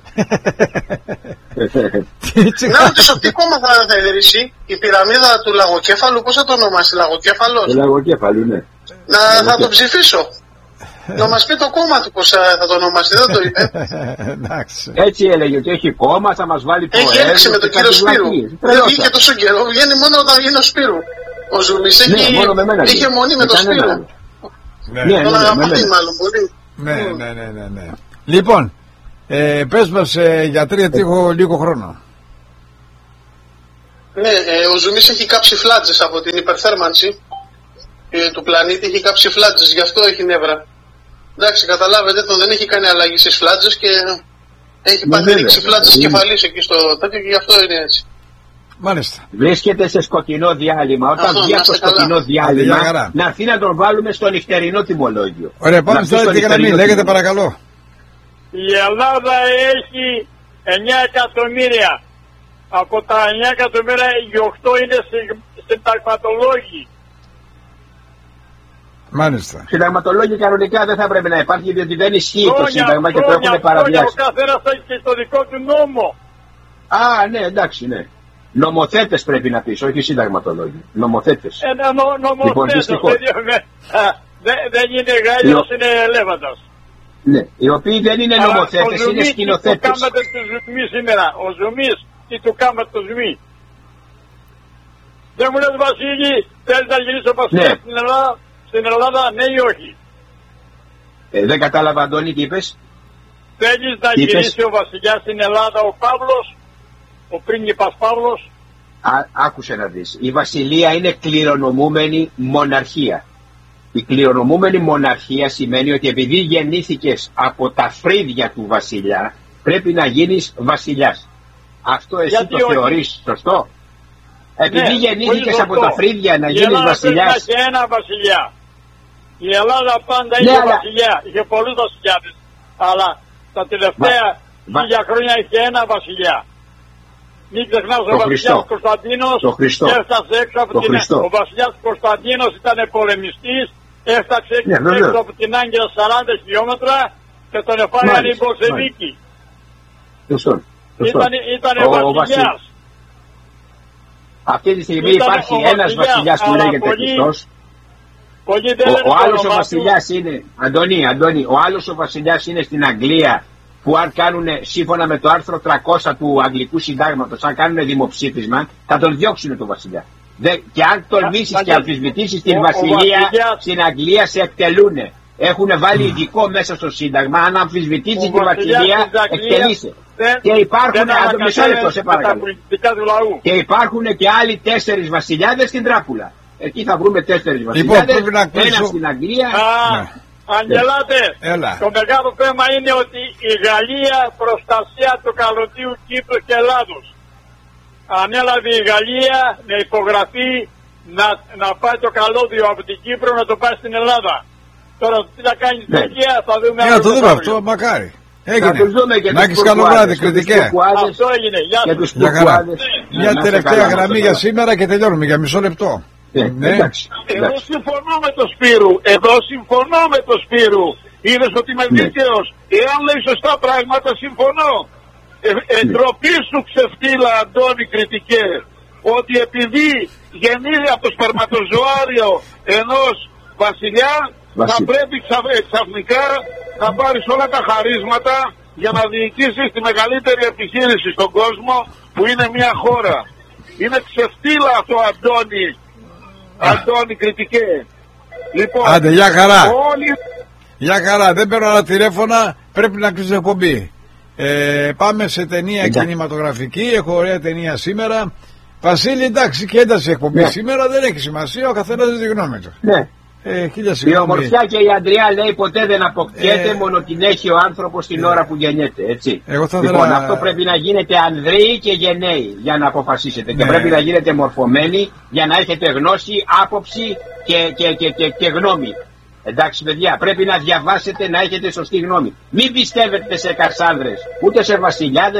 Να ρωτήσω τι κόμμα θα ιδρύσει, η πυραμίδα του Λαγοκέφαλου, πώς θα το ονομάσει, Λαγοκέφαλος? Λαγοκέφαλου, ναι. Να θα το ψηφίσω. Να μας πει το κόμμα του πώς θα το ονομάσει, δεν το είπε. Έτσι έλεγε ότι έχει κόμμα, θα μας βάλει προέδρου. Έχει έλξει με τον κύριο Σπύρου. Δεν βγήκε τόσο καιρό, βγαίνει μόνο όταν βγαίνει ο Σπύρου. Ο Ζουμής έχει είχε μονή με τον Σπύρου. Τον αγαπητή μάλλον πολύ. Ναι, ναι, ναι, ναι. Λοιπόν, ε, πες μας ε, γιατρή, γιατί έχω λίγο χρόνο. Ναι, ε, ο Ζουμής έχει κάψει φλάτζες από την υπερθέρμανση ε, του πλανήτη, έχει κάψει φλάτζες, γι' αυτό έχει νεύρα. Εντάξει, καταλάβετε, το δεν έχει κάνει αλλαγή στις φλάτζες και έχει πάθει ρίξει φλάτζες κεφαλής εκεί στο τέτοιο και γι' αυτό είναι έτσι. Μάλιστα. Βρίσκεται σε σκοτεινό διάλειμμα. Όταν βγει από το σκοτεινό διάλειμμα, να έρθει να τον βάλουμε στο νυχτερινό τιμολόγιο. Ωραία, πάμε στην άλλη γραμμή. Λέγεται παρακαλώ. Η Ελλάδα έχει εννιά εκατομμύρια. Από τα εννιά εκατομμύρια οι οκτώ είναι συνταγματολόγοι. Μάλιστα. Συνταγματολόγοι κανονικά δεν θα πρέπει να υπάρχει, διότι δεν ισχύει το Σύνταγμα και το έχουν παραβιάσει. Ο καθένας έχει και το δικό του νόμο. Α, ναι, εντάξει, ναι. Νομοθέτες πρέπει να πεις, όχι συνταγματολόγοι. Νομοθέτες. Ένα νο, νομοθέτες, λοιπόν, δεν, δεν είναι Γάλλος, είναι Ελέφαντας. Ναι, οι οποίοι δεν είναι νομοθέτες, είναι σκηνοθέτες. Τι του κάνετε του Ζουμί σήμερα, ο Ζουμής, τι του κάνετε το Ζουμί. Δεν μου λες Βασίλη, θέλεις να γυρίσει ο Βασίλης ναι. στην, Ελλάδα, στην Ελλάδα, ναι ή όχι? Ε, δεν κατάλαβα, Αντώνη, τι είπες. Θέλεις να γυρίσει ο Βασιλιάς στην Ελλάδα, ο Παύλος, ο πρίγκιπας Παύλος? Α, άκουσε να δεις. Η βασιλεία είναι κληρονομούμενη μοναρχία. Η κληρονομούμενη μοναρχία σημαίνει ότι επειδή γεννήθηκες από τα φρύδια του βασιλιά, πρέπει να γίνεις βασιλιάς. Αυτό εσύ γιατί το όχι. θεωρείς σωστό? Επειδή ναι, γεννήθηκες από τα φρύδια να γίνεις βασιλιάς. Η Ελλάδα έχει ένα βασιλιά. Η Ελλάδα πάντα ναι, είχε αλλά... βασιλιά. Είχε πολλούς βασιλιάδες. Αλλά τα τελευταία χίλια Μα... χρόνια είχε ένα βασιλιά. Μην ξεχνάς, ο βασιλιάς Κωνσταντίνος έφτασε έξω από την Άγκυρα. Ο βασιλιάς Κωνσταντίνος ήταν πολεμιστής, έφτασε yeah, έξω από την Άγκυρα σαράντα χιλιόμετρα και τον εφάγανε οι Μπολσεβίκοι. Ήταν βασιλιάς. Αυτή τη στιγμή υπάρχει ένας βασιλιάς που λέγεται Χριστός. Ο άλλος ο βασιλιάς είναι, Αντώνη, Αντώνη, ο άλλος ο βασιλιάς είναι στην Αγγλία, που αν κάνουν σύμφωνα με το άρθρο τριακόσια του Αγγλικού Συντάγματος, αν κάνουν δημοψήφισμα, θα τον διώξουν τον βασιλιά. Δε, και αν τολμήσεις και αμφισβητήσεις την βασιλεία στην Αγγλία, σε εκτελούνε. Έχουν βάλει ειδικό μέσα στο Σύνταγμα, αν αμφισβητήσεις την βασιλεία, εκτελείσαι. Και υπάρχουν, μισό λεπτό, σε παρακαλώ. Και υπάρχουν και άλλοι τέσσερις βασιλιάδες στην Τράπουλα. Εκεί θα βρούμε τέσσερις βασιλιάδες, ένα στην Αγγλία. Αγγελάτε, το μεγάλο θέμα είναι ότι η Γαλλία προστασία του καλωτίου Κύπρου και Ελλάδος. Ανέλαβε η Γαλλία με υπογραφή να, να πάει το καλώδιο από την Κύπρο να το πάει στην Ελλάδα. Τώρα τι θα κάνει η Τουρκία, θα δούμε. Για το δούμε αυτό, μακάρι. Έγινε. Να έχεις καλό βράδυ, κριτικέ. Αυτό έγινε. Για χαρά. Μια τελευταία γραμμή για σήμερα και τελειώνουμε για μισό λεπτό. Ναι. Ναι. Εδώ συμφωνώ με το Σπύρου. Εδώ συμφωνώ με το Σπύρου. Είδες ότι είμαι ναι. δίκαιος. Εάν λέει σωστά πράγματα, συμφωνώ. Ε, ε, ντροπή σου ξεφτύλα, Αντώνη, κριτικέ. Ότι επειδή γεννήθη από το σπερματοζωάριο ενός βασιλιά, Βασίλη. θα πρέπει ξαφνικά να πάρεις όλα τα χαρίσματα για να διοικήσεις τη μεγαλύτερη επιχείρηση στον κόσμο, που είναι μια χώρα. Είναι ξεφτύλα αυτό, Αντώνη. Αντώνη, κριτικέ. Λοιπόν, άντε, για χαρά. Όλοι... Για χαρά, δεν παίρνω άλλα τηλέφωνα, πρέπει να κλείσω εκπομπή. Ε, πάμε σε ταινία εντάξει. κινηματογραφική, έχω ωραία ταινία σήμερα. Βασίλη, εντάξει, και ένταση εκπομπή ναι. σήμερα, δεν έχει σημασία, ο καθένας δεν τη γνώμη του. Ναι. Ε, η ομορφιά και η αντριά λέει ποτέ δεν αποκτιέται, ε, μόνο την έχει ο άνθρωπος την ε, ώρα που γεννιέται, έτσι. Εγώ θα λοιπόν, δερα... αυτό πρέπει να γίνεται ανδρείοι και γενναίοι για να αποφασίσετε. Ναι. Και πρέπει να γίνετε μορφωμένοι για να έχετε γνώση, άποψη και, και, και, και, και γνώμη. Εντάξει, παιδιά, πρέπει να διαβάσετε, να έχετε σωστή γνώμη. Μην πιστεύετε σε κασάνδρες, ούτε σε βασιλιάδες του.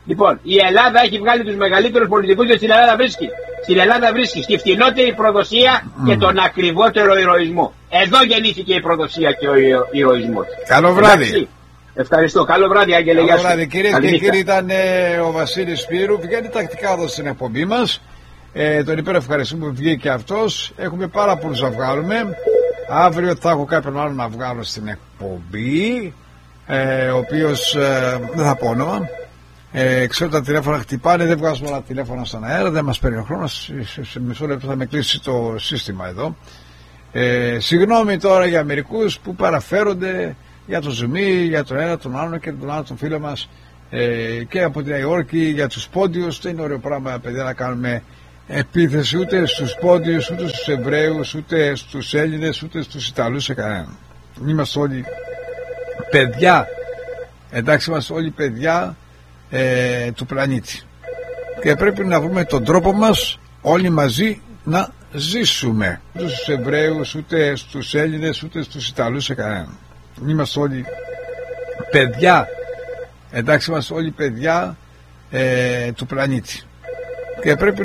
Λοιπόν, η Ελλάδα έχει βγάλει τους μεγαλύτερους πολιτικούς και στην Ελλάδα βρίσκει. Στην Ελλάδα βρίσκει στη φτηνότερη προδοσία mm. και τον ακριβότερο ηρωισμό. Εδώ γεννήθηκε η προδοσία και ο ηρωισμός. Καλό βράδυ. Εντάξει. Ευχαριστώ. Καλό βράδυ, Άγγελε. Καλό βράδυ, κυρίες και κύριοι. Ήταν ε, ο Βασίλης Σπύρου. Βγαίνει τακτικά εδώ στην εκπομπή μας. Ε, τον υπερευχαριστούμε που βγήκε αυτός. Έχουμε πάρα πολλούς να βγάλουμε. Αύριο θα έχω κάποιον άλλο να βγάλω στην εκπομπή. Ε, ο οποίος ε, δεν θα πω όνομα. Ε, ξέρω τα τηλέφωνα χτυπάνε, δεν βγάζουμε όλα τα τηλέφωνα στον αέρα, δεν μας παίρνει ο χρόνος. Σε, σε μισό λεπτό θα με κλείσει το σύστημα εδώ. Ε, συγγνώμη τώρα για μερικούς που παραφέρονται για το Ζουμί, για τον ένα, τον άλλο και τον άλλο τον φίλο μας ε, και από τη Νέα Υόρκη για τους πόντιους. Δεν είναι ωραίο πράγμα, παιδιά, να κάνουμε επίθεση ούτε στους πόντιους, ούτε στους Εβραίους, ούτε στους Έλληνες, ούτε στους Ιταλούς, σε κανέναν. Είμαστε όλοι παιδιά, εντάξει, είμαστε όλοι παιδιά ε, του πλανήτη και πρέπει να βρούμε τον τρόπο μας όλοι μαζί να ζήσουμε, ούτε στους Εβραίους, ούτε στους Έλληνες, ούτε στους Ιταλούς, σε κανέναν. Είμαστε όλοι παιδιά, εντάξει, είμαστε όλοι παιδιά ε, του πλανήτη και πρέπει